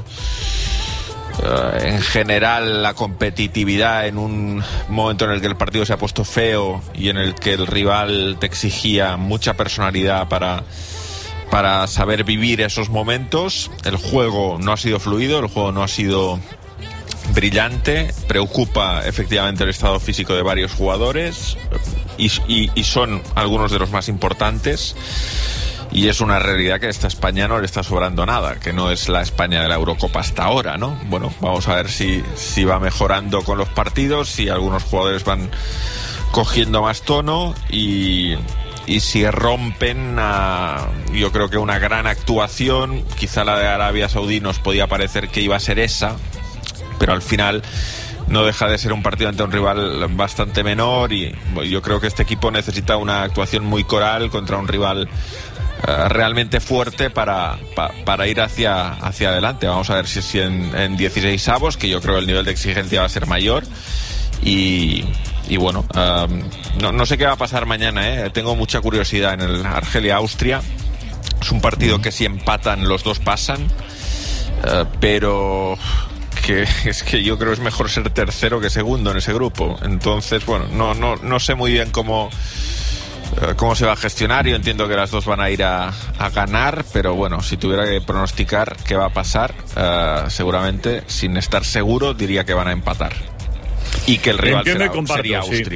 uh, en general la competitividad en un momento en el que el partido se ha puesto feo y en el que el rival te exigía mucha personalidad para, para saber vivir esos momentos. El juego no ha sido fluido, el juego no ha sido brillante. Preocupa efectivamente el estado físico de varios jugadores y, y, y son algunos de los más importantes. Y es una realidad que a esta España no le está sobrando nada, que no es la España de la Eurocopa hasta ahora, ¿no? Bueno, vamos a ver si, si va mejorando con los partidos, si algunos jugadores van cogiendo más tono y, y si rompen a, yo creo que una gran actuación, quizá la de Arabia Saudí nos podía parecer que iba a ser esa, pero al final no deja de ser un partido ante un rival bastante menor y yo creo que este equipo necesita una actuación muy coral contra un rival Uh, realmente fuerte para, pa, para ir hacia, hacia adelante. Vamos a ver si, si en, en dieciséis avos, que yo creo que el nivel de exigencia va a ser mayor y, y bueno, um, no, no sé qué va a pasar mañana, ¿eh? Tengo mucha curiosidad en el Argelia-Austria. Es un partido que si empatan los dos pasan, uh, pero que es que yo creo que es mejor ser tercero que segundo en ese grupo. Entonces, bueno, no, no, no sé muy bien cómo cómo se va a gestionar. Yo entiendo que las dos van a ir a, a ganar, pero bueno, si tuviera que pronosticar qué va a pasar, uh, seguramente, sin estar seguro, diría que van a empatar y que el rival será, comparto, sería sí. Austria.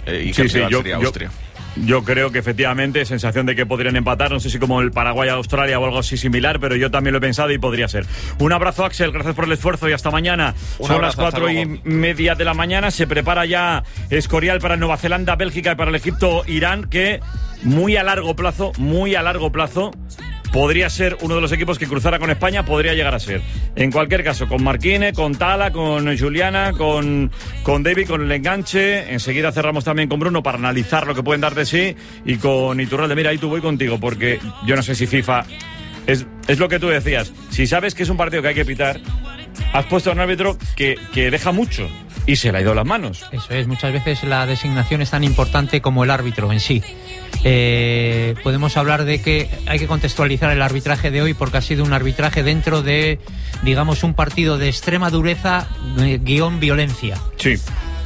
eh, y que Sí, el sí, rival yo, sería yo- Austria. Yo creo que efectivamente, sensación de que podrían empatar, no sé si como el Paraguay-Australia o algo así similar, pero yo también lo he pensado y podría ser. Un abrazo, Axel, gracias por el esfuerzo y hasta mañana. Un Son abrazo, las cuatro hasta y luego. media de la mañana, se prepara ya Escorial para Nueva Zelanda, Bélgica y para el Egipto-Irán, que muy a largo plazo, muy a largo plazo, podría ser uno de los equipos que cruzara con España, podría llegar a ser. En cualquier caso, con Marquine, con Tala, con Juliana, con, con David, con el enganche. Enseguida cerramos también con Bruno para analizar lo que pueden dar de sí. Y con Iturralde, mira, ahí tú voy contigo, porque yo no sé si FIFA... Es, es lo que tú decías. Si sabes que es un partido que hay que pitar, has puesto a un árbitro que, que deja mucho y se le ha ido las manos. Eso es, muchas veces la designación es tan importante como el árbitro en sí. Eh, podemos hablar de que hay que contextualizar el arbitraje de hoy porque ha sido un arbitraje dentro de, digamos, un partido de extrema dureza eh, guión violencia. Sí.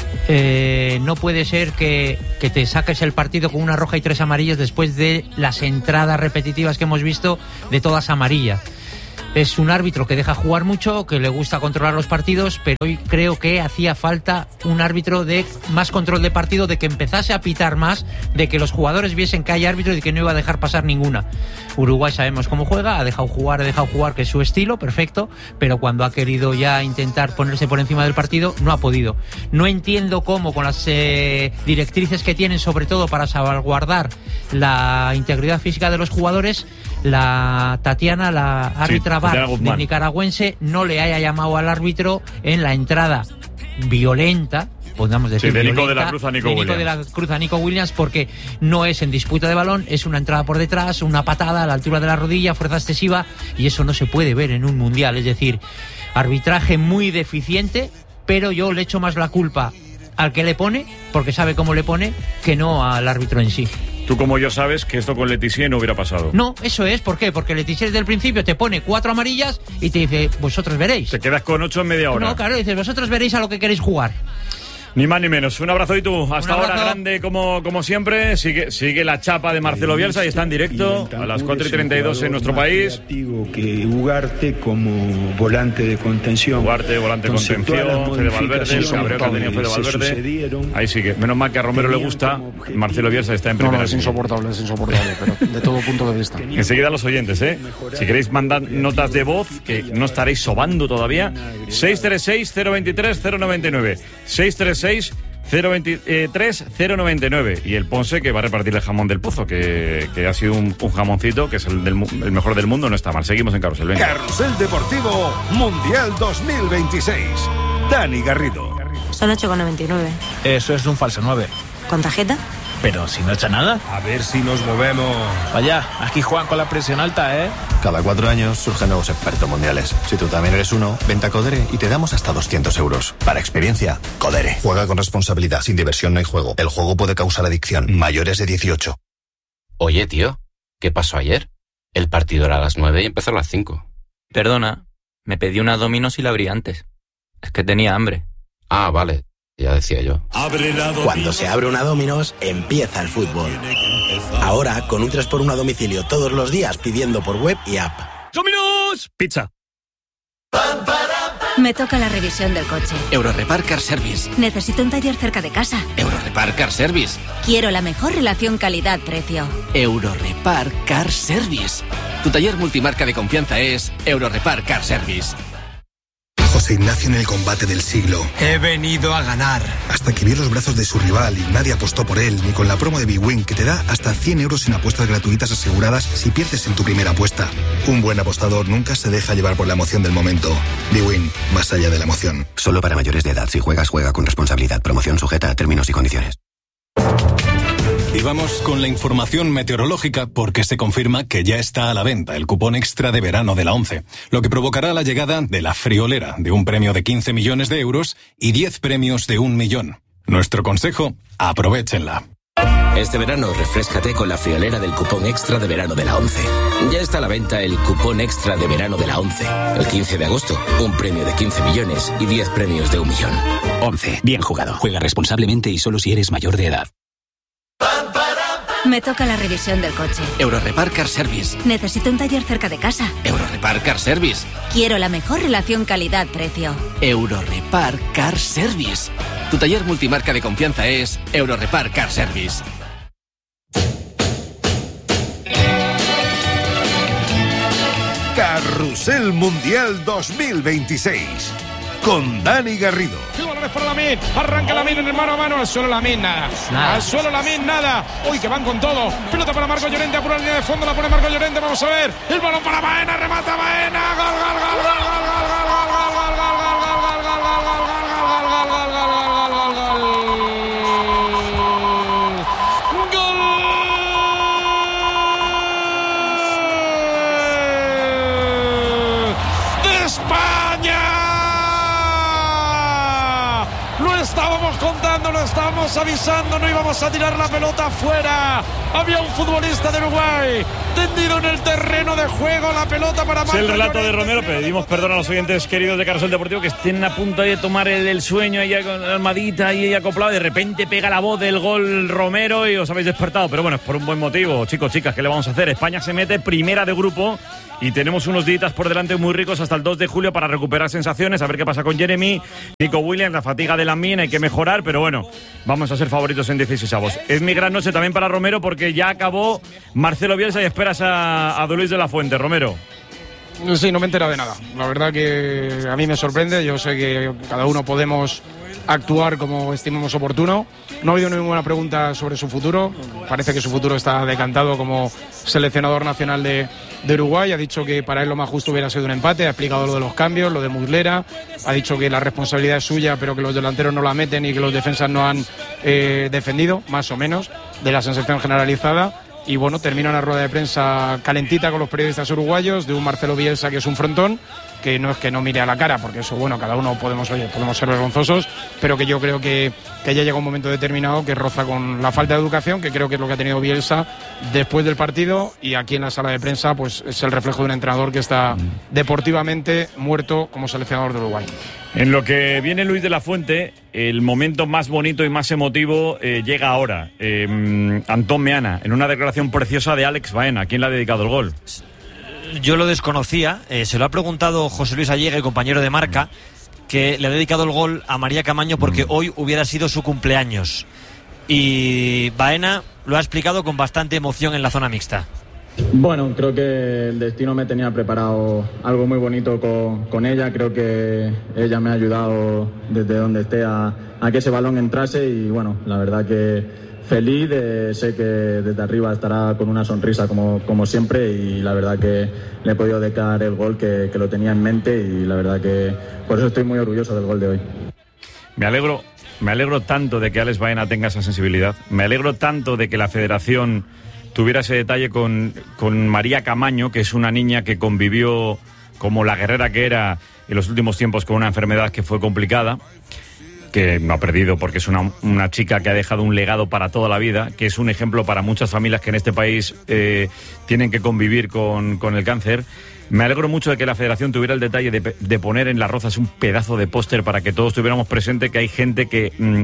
Eh, no puede ser que, que te saques el partido con una roja y tres amarillas después de las entradas repetitivas que hemos visto de todas amarillas. Es un árbitro que deja jugar mucho, que le gusta controlar los partidos, pero hoy creo que hacía falta un árbitro de más control de partido, de que empezase a pitar más, de que los jugadores viesen que hay árbitro y que no iba a dejar pasar ninguna. Uruguay sabemos cómo juega, ha dejado jugar, ha dejado jugar, que es su estilo, perfecto, pero cuando ha querido ya intentar ponerse por encima del partido, no ha podido. No entiendo cómo, con las eh, directrices que tienen, sobre todo para salvaguardar la integridad física de los jugadores, la Tatiana, la árbitra Sí, V A R de nicaragüense, no le haya llamado al árbitro en la entrada violenta, podemos decir, Sí, de Nico violenta, de la Cruz a Nico de Nico Williams. de la Cruz a Nico Williams, porque no es en disputa de balón, es una entrada por detrás, una patada a la altura de la rodilla, fuerza excesiva, y eso no se puede ver en un mundial. Es decir, arbitraje muy deficiente, pero yo le echo más la culpa al que le pone, porque sabe cómo le pone, que no al árbitro en sí. Tú como yo sabes que esto con Letizier no hubiera pasado. No, eso es, ¿por qué? Porque Letizier desde el principio te pone cuatro amarillas y te dice, vosotros veréis. Te quedas con ocho en media hora. No, claro, dices, vosotros veréis a lo que queréis jugar. Ni más ni menos. Un abrazo y tú. Hasta Un ahora abrazo. grande como, como siempre. Sigue, sigue la chapa de Marcelo Bielsa y está en directo a las cuatro y treinta y dos en nuestro país. Que Ugarte como volante de contención. Ugarte, volante de Entonces, todas las contención. Fede Valverde, el modificaciones cabreo que ha tenido Fede se Valverde. sucedieron. Ahí sí que, menos mal que a Romero le gusta. Marcelo Bielsa está en No, primera. no, es línea. insoportable, es insoportable, pero de todo punto de vista. Enseguida los oyentes, ¿eh? Si queréis mandar notas de voz, que no estaréis sobando todavía, seis tres seis, cero dos tres, cero nueve nueve. seis tres seis, cero veintitrés, cero noventa y nueve. Y el Ponce, que va a repartir el jamón del Pozo, que, que ha sido un, un jamoncito, que es el, del, mu- el mejor del mundo, no está mal. Seguimos en Carrusel, venga. Carrusel Deportivo Mundial dos mil veintiséis. Dani Garrido. Son ocho con noventa y nueve. Eso es un falso nueve. ¿Con tarjeta? Pero si no echa nada. A ver si nos movemos. Vaya, aquí juegan con la presión alta, ¿eh? Cada cuatro años surgen nuevos expertos mundiales. Si tú también eres uno, vente a Codere y te damos hasta doscientos euros. Para experiencia, Codere. Juega con responsabilidad. Sin diversión no hay juego. El juego puede causar adicción. Mayores de dieciocho. Oye, tío, ¿qué pasó ayer? El partido era a las nueve y empezó a las cinco. Perdona, me pedí una Domino's y la abrí antes. Es que tenía hambre. Ah, vale, ya decía yo. Cuando se abre una Domino's, empieza el fútbol. Ahora, con un tres por uno a domicilio todos los días pidiendo por web y app. ¡Domino's! Pizza. Me toca la revisión del coche. Eurorepar Car Service. Necesito un taller cerca de casa. Eurorepar Car Service. Quiero la mejor relación calidad-precio. Eurorepar Car Service. Tu taller multimarca de confianza es Eurorepar Car Service. José Ignacio en el combate del siglo. He venido a ganar. Hasta que vio los brazos de su rival y nadie apostó por él, ni con la promo de Big Win, que te da hasta cien euros en apuestas gratuitas aseguradas si pierdes en tu primera apuesta. Un buen apostador nunca se deja llevar por la emoción del momento. Big Win, más allá de la emoción. Solo para mayores de edad. Si juegas, juega con responsabilidad. Promoción sujeta a términos y condiciones. Y vamos con la información meteorológica porque se confirma que ya está a la venta el cupón extra de verano de la ONCE, lo que provocará la llegada de la friolera de un premio de quince millones de euros y diez premios de un millón. Nuestro consejo, aprovéchenla. Este verano refréscate con la friolera del cupón extra de verano de la ONCE. Ya está a la venta el cupón extra de verano de la ONCE. El quince de agosto, un premio de quince millones y diez premios de un millón. ONCE, bien jugado. Juega responsablemente y solo si eres mayor de edad. Me toca la revisión del coche. Eurorepar Car Service. Necesito un taller cerca de casa. Eurorepar Car Service. Quiero la mejor relación calidad-precio. Eurorepar Car Service. Tu taller multimarca de confianza es Eurorepar Car Service. Carrusel Mundial dos mil veintiséis con Dani Garrido. Balones para Lamine, arranca Lamine en el mano a mano, al suelo Lamine, nada. nada. Al suelo Lamine, nada. Uy, que van con todo. Pelota para Marco Llorente, apura la línea de fondo, la pone Marco Llorente, vamos a ver. El balón para Baena, remata Baena, gol, gol, gol, gol, gol, gol, gol, gol, gol, gol, gol, gol, gol, gol, gol, gol, gol, gol. Contando, lo estábamos avisando, no íbamos a tirar la pelota afuera. Había un futbolista de Uruguay tendido en el terreno de juego, la pelota para Marco. Es el relato de Romero. Pedimos perdón a los oyentes queridos de Carrusel Deportivo que estén a punto de tomar el, el sueño ella con la almadita y ella acoplado. De repente pega la voz del gol Romero y os habéis despertado. Pero bueno, es por un buen motivo, chicos, chicas, ¿qué le vamos a hacer? España se mete primera de grupo y tenemos unos días por delante muy ricos hasta el dos de julio para recuperar sensaciones, a ver qué pasa con Jeremy, Nico Williams, la fatiga de la mina, hay que mejorar, pero bueno, vamos a ser favoritos en dieciseisavos. Es mi gran noche también para Romero porque ya acabó Marcelo Bielsa y esperas a, a Luis de la Fuente. Romero. Sí, no me he enterado de nada. La verdad que a mí me sorprende. Yo sé que cada uno podemos actuar como estimemos oportuno. No ha habido ninguna pregunta sobre su futuro. Parece que su futuro está decantado como seleccionador nacional de, de Uruguay. Ha dicho que para él lo más justo hubiera sido un empate. Ha explicado lo de los cambios, lo de Muslera. Ha dicho que la responsabilidad es suya, pero que los delanteros no la meten y que los defensas no han eh, defendido, más o menos, de la sensación generalizada. Y bueno, termina una rueda de prensa calentita con los periodistas uruguayos de un Marcelo Bielsa que es un frontón, que no es que no mire a la cara, porque eso, bueno, cada uno podemos, oye, podemos ser vergonzosos, pero que yo creo que, que ya llega un momento determinado que roza con la falta de educación, que creo que es lo que ha tenido Bielsa después del partido, y aquí en la sala de prensa pues es el reflejo de un entrenador que está deportivamente muerto como seleccionador de Uruguay. En lo que viene Luis de la Fuente, el momento más bonito y más emotivo eh, llega ahora. Eh, Antón Meana, en una declaración preciosa de Alex Baena. ¿A quién le ha dedicado el gol? Yo lo desconocía, eh, se lo ha preguntado José Luis Allegui, compañero de Marca, que le ha dedicado el gol a María Camaño porque hoy hubiera sido su cumpleaños. Y Baena lo ha explicado con bastante emoción en la zona mixta. Bueno, creo que el destino me tenía preparado algo muy bonito con, con ella. Creo que ella me ha ayudado desde donde esté a, a que ese balón entrase y bueno, la verdad que feliz, eh, sé que desde arriba estará con una sonrisa como, como siempre y la verdad que le he podido dedicar el gol que, que lo tenía en mente y la verdad que por eso estoy muy orgulloso del gol de hoy. Me alegro, me alegro tanto de que Alex Baena tenga esa sensibilidad, me alegro tanto de que la federación tuviera ese detalle con, con María Camaño, que es una niña que convivió como la guerrera que era en los últimos tiempos con una enfermedad que fue complicada, que no ha perdido porque es una, una chica que ha dejado un legado para toda la vida, que es un ejemplo para muchas familias que en este país eh, tienen que convivir con, con el cáncer. Me alegro mucho de que la federación tuviera el detalle de, de poner en Las Rozas un pedazo de póster para que todos tuviéramos presente que hay gente que... Mmm,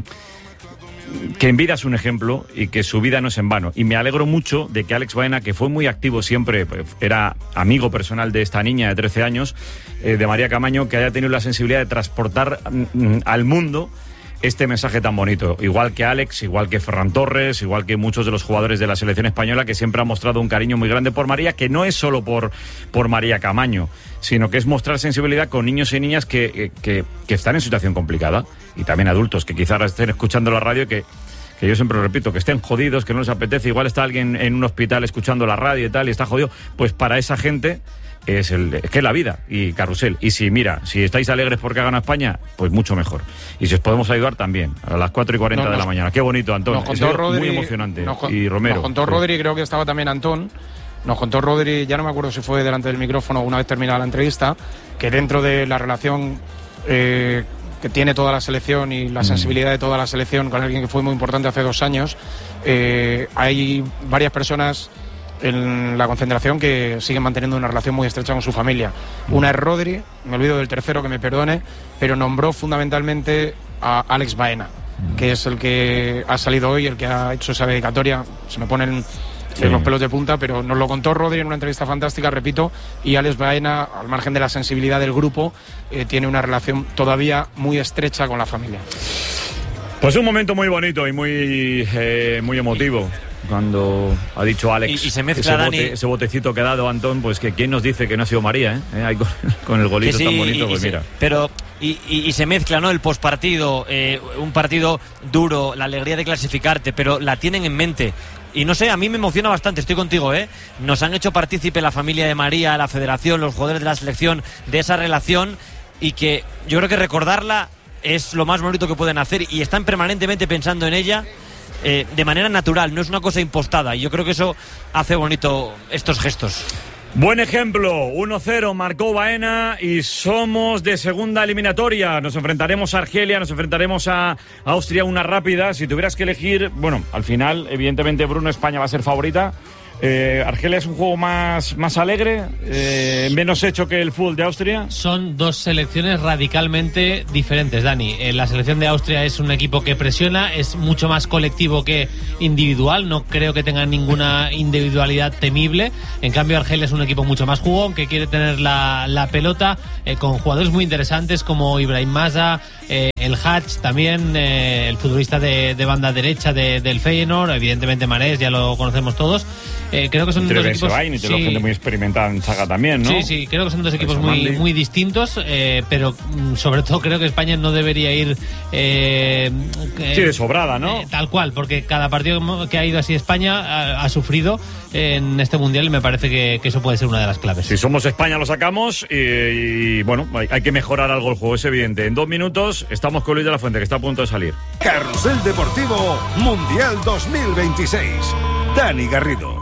que en vida es un ejemplo y que su vida no es en vano. Y me alegro mucho de que Alex Baena, que fue muy activo siempre, era amigo personal de esta niña de trece años, eh, de María Camaño, que haya tenido la sensibilidad de transportar mm, al mundo este mensaje tan bonito. Igual que Alex, igual que Ferran Torres, igual que muchos de los jugadores de la selección española que siempre han mostrado un cariño muy grande por María, que no es solo por, por María Camaño, sino que es mostrar sensibilidad con niños y niñas que, que, que están en situación complicada, y también adultos que quizás estén escuchando la radio, que, que yo siempre repito, que estén jodidos, que no les apetece, igual está alguien en un hospital escuchando la radio y tal, y está jodido, pues para esa gente es, el, es que es la vida, y Carrusel, y si mira, si estáis alegres porque ha ganado España, pues mucho mejor, y si os podemos ayudar también, a las cuatro y cuarenta no, de la mañana. Qué bonito, Antón, nos contó Rodri, muy emocionante, nos, y Romero. Nos contó Rodri, creo que estaba también Antón. Nos contó Rodri, ya no me acuerdo si fue delante del micrófono una vez terminada la entrevista, que dentro de la relación eh, que tiene toda la selección y la mm. sensibilidad de toda la selección con alguien que fue muy importante hace dos años, eh, hay varias personas en la concentración que siguen manteniendo una relación muy estrecha con su familia. Una es Rodri, me olvido del tercero, que me perdone, pero nombró fundamentalmente a Alex Baena, que es el que ha salido hoy, el que ha hecho esa dedicatoria. Se me ponen sí. los pelos de punta, pero nos lo contó Rodri en una entrevista fantástica, repito, y Alex Baena, al margen de la sensibilidad del grupo, eh, tiene una relación todavía muy estrecha con la familia. Pues un momento muy bonito y muy, eh, muy emotivo. Cuando ha dicho Alex y, y se mezcla, ese, Dani, bote, ese botecito que ha dado Antón, pues que quién nos dice que no ha sido María, ¿eh? ¿Eh? Ahí con, con el golito sí, tan bonito, y, pues y mira. Se, pero y, y, y se mezcla, ¿no? El postpartido, eh, un partido duro, la alegría de clasificarte, pero la tienen en mente. Y no sé, a mí me emociona bastante, estoy contigo, ¿eh? Nos han hecho partícipe la familia de María, la federación, los jugadores de la selección, de esa relación, y que yo creo que recordarla es lo más bonito que pueden hacer, y están permanentemente pensando en ella. Eh, de manera natural, no es una cosa impostada, y yo creo que eso hace bonito estos gestos. Buen ejemplo, uno cero marcó Baena y somos de segunda eliminatoria. Nos enfrentaremos a Argelia, nos enfrentaremos a Austria, una rápida. Si tuvieras que elegir, bueno, al final, evidentemente, Bruno, España va a ser favorita. Eh, Argelia es un juego más, más alegre, eh, menos hecho que el fútbol de Austria. Son dos selecciones radicalmente diferentes, Dani. Eh, la selección de Austria es un equipo que presiona, es mucho más colectivo que individual, no creo que tengan ninguna individualidad temible. En cambio, Argelia es un equipo mucho más jugón, que quiere tener la, la pelota, eh, con jugadores muy interesantes como Ibrahim Massa, eh, el Hatch también, eh, el futbolista de, de banda derecha de, del Feyenoord, evidentemente Marés, ya lo conocemos todos. Eh, creo que son dos equipos... y sí. Gente muy experimentada en Saga también, ¿no? Sí, sí, creo que son dos equipos muy, muy distintos, eh, pero mm, sobre todo creo que España no debería ir... Eh, sí, de sobrada, ¿no? Eh, tal cual, porque cada partido que ha ido así España ha, ha sufrido en este Mundial, y me parece que, que eso puede ser una de las claves. Si somos España lo sacamos y, y bueno, hay, hay que mejorar algo el juego, es evidente. En dos minutos estamos con Luis de la Fuente, que está a punto de salir. Carrusel Deportivo Mundial dos mil veintiséis. Dani Garrido.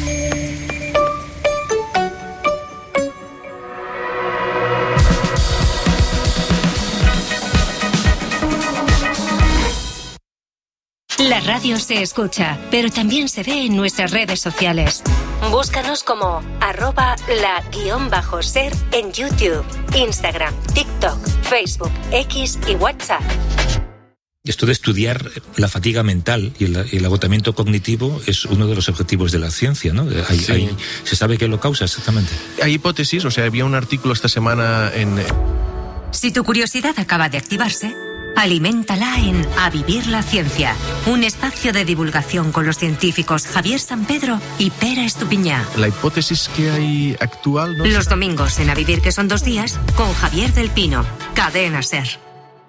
La radio se escucha, pero también se ve en nuestras redes sociales. Búscanos como arroba la guión bajo ser en YouTube, Instagram, TikTok, Facebook, X y WhatsApp. Esto de estudiar la fatiga mental y el, el agotamiento cognitivo es uno de los objetivos de la ciencia, ¿no? Hay, sí. hay, ¿Se sabe qué lo causa exactamente? Hay hipótesis, o sea, había un artículo esta semana en... Si tu curiosidad acaba de activarse, aliméntala en A Vivir la Ciencia, un espacio de divulgación con los científicos Javier Sampedro y Pera Estupiñá. La hipótesis que hay actual... ¿no? Los domingos en A Vivir, que son dos días, con Javier del Pino, Cadena SER.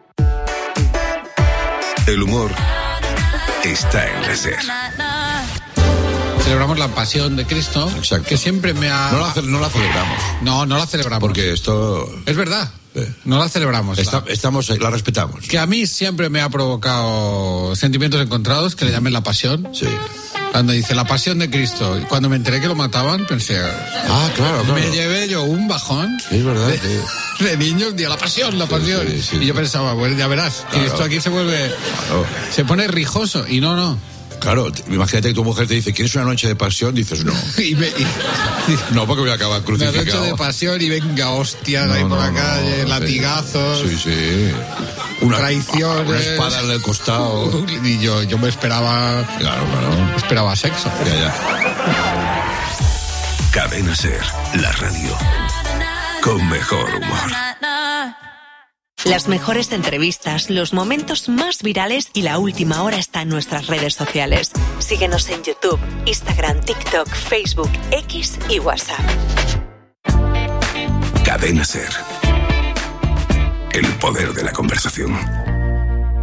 El humor está en la SER. Celebramos la pasión de Cristo. Exacto. Que siempre me ha... No la, no la celebramos. No, no la celebramos. Porque esto... Es verdad. Eh. No la celebramos. Está, la... Estamos, la respetamos. Que a mí siempre me ha provocado sentimientos encontrados, que le llamen la pasión. Sí. Cuando dice la pasión de Cristo, y cuando me enteré que lo mataban, pensé... Ah, claro, claro. Me llevé yo un bajón. Sí, es verdad. De, sí. de niños, digo, la pasión, la pasión. Sí, sí, sí. Y yo pensaba, bueno, ya verás, claro. Que esto aquí se vuelve... Claro. Se pone rijoso, y no, no. Claro, imagínate que tu mujer te dice, ¿quieres una noche de pasión? Dices, no. y me, y, no, porque voy a acabar crucificado. Una noche de pasión y venga, hostias, no, ahí por no, la calle, no, latigazos. Sí, sí. Una, traiciones. Una espada en el costado. Y yo, yo me esperaba... Claro, claro. Esperaba sexo. Ya, ya. Cadena SER, la radio con mejor humor. Las mejores entrevistas, los momentos más virales y la última hora está en nuestras redes sociales. Síguenos en YouTube, Instagram, TikTok, Facebook, X y WhatsApp. Cadena SER. El poder de la conversación.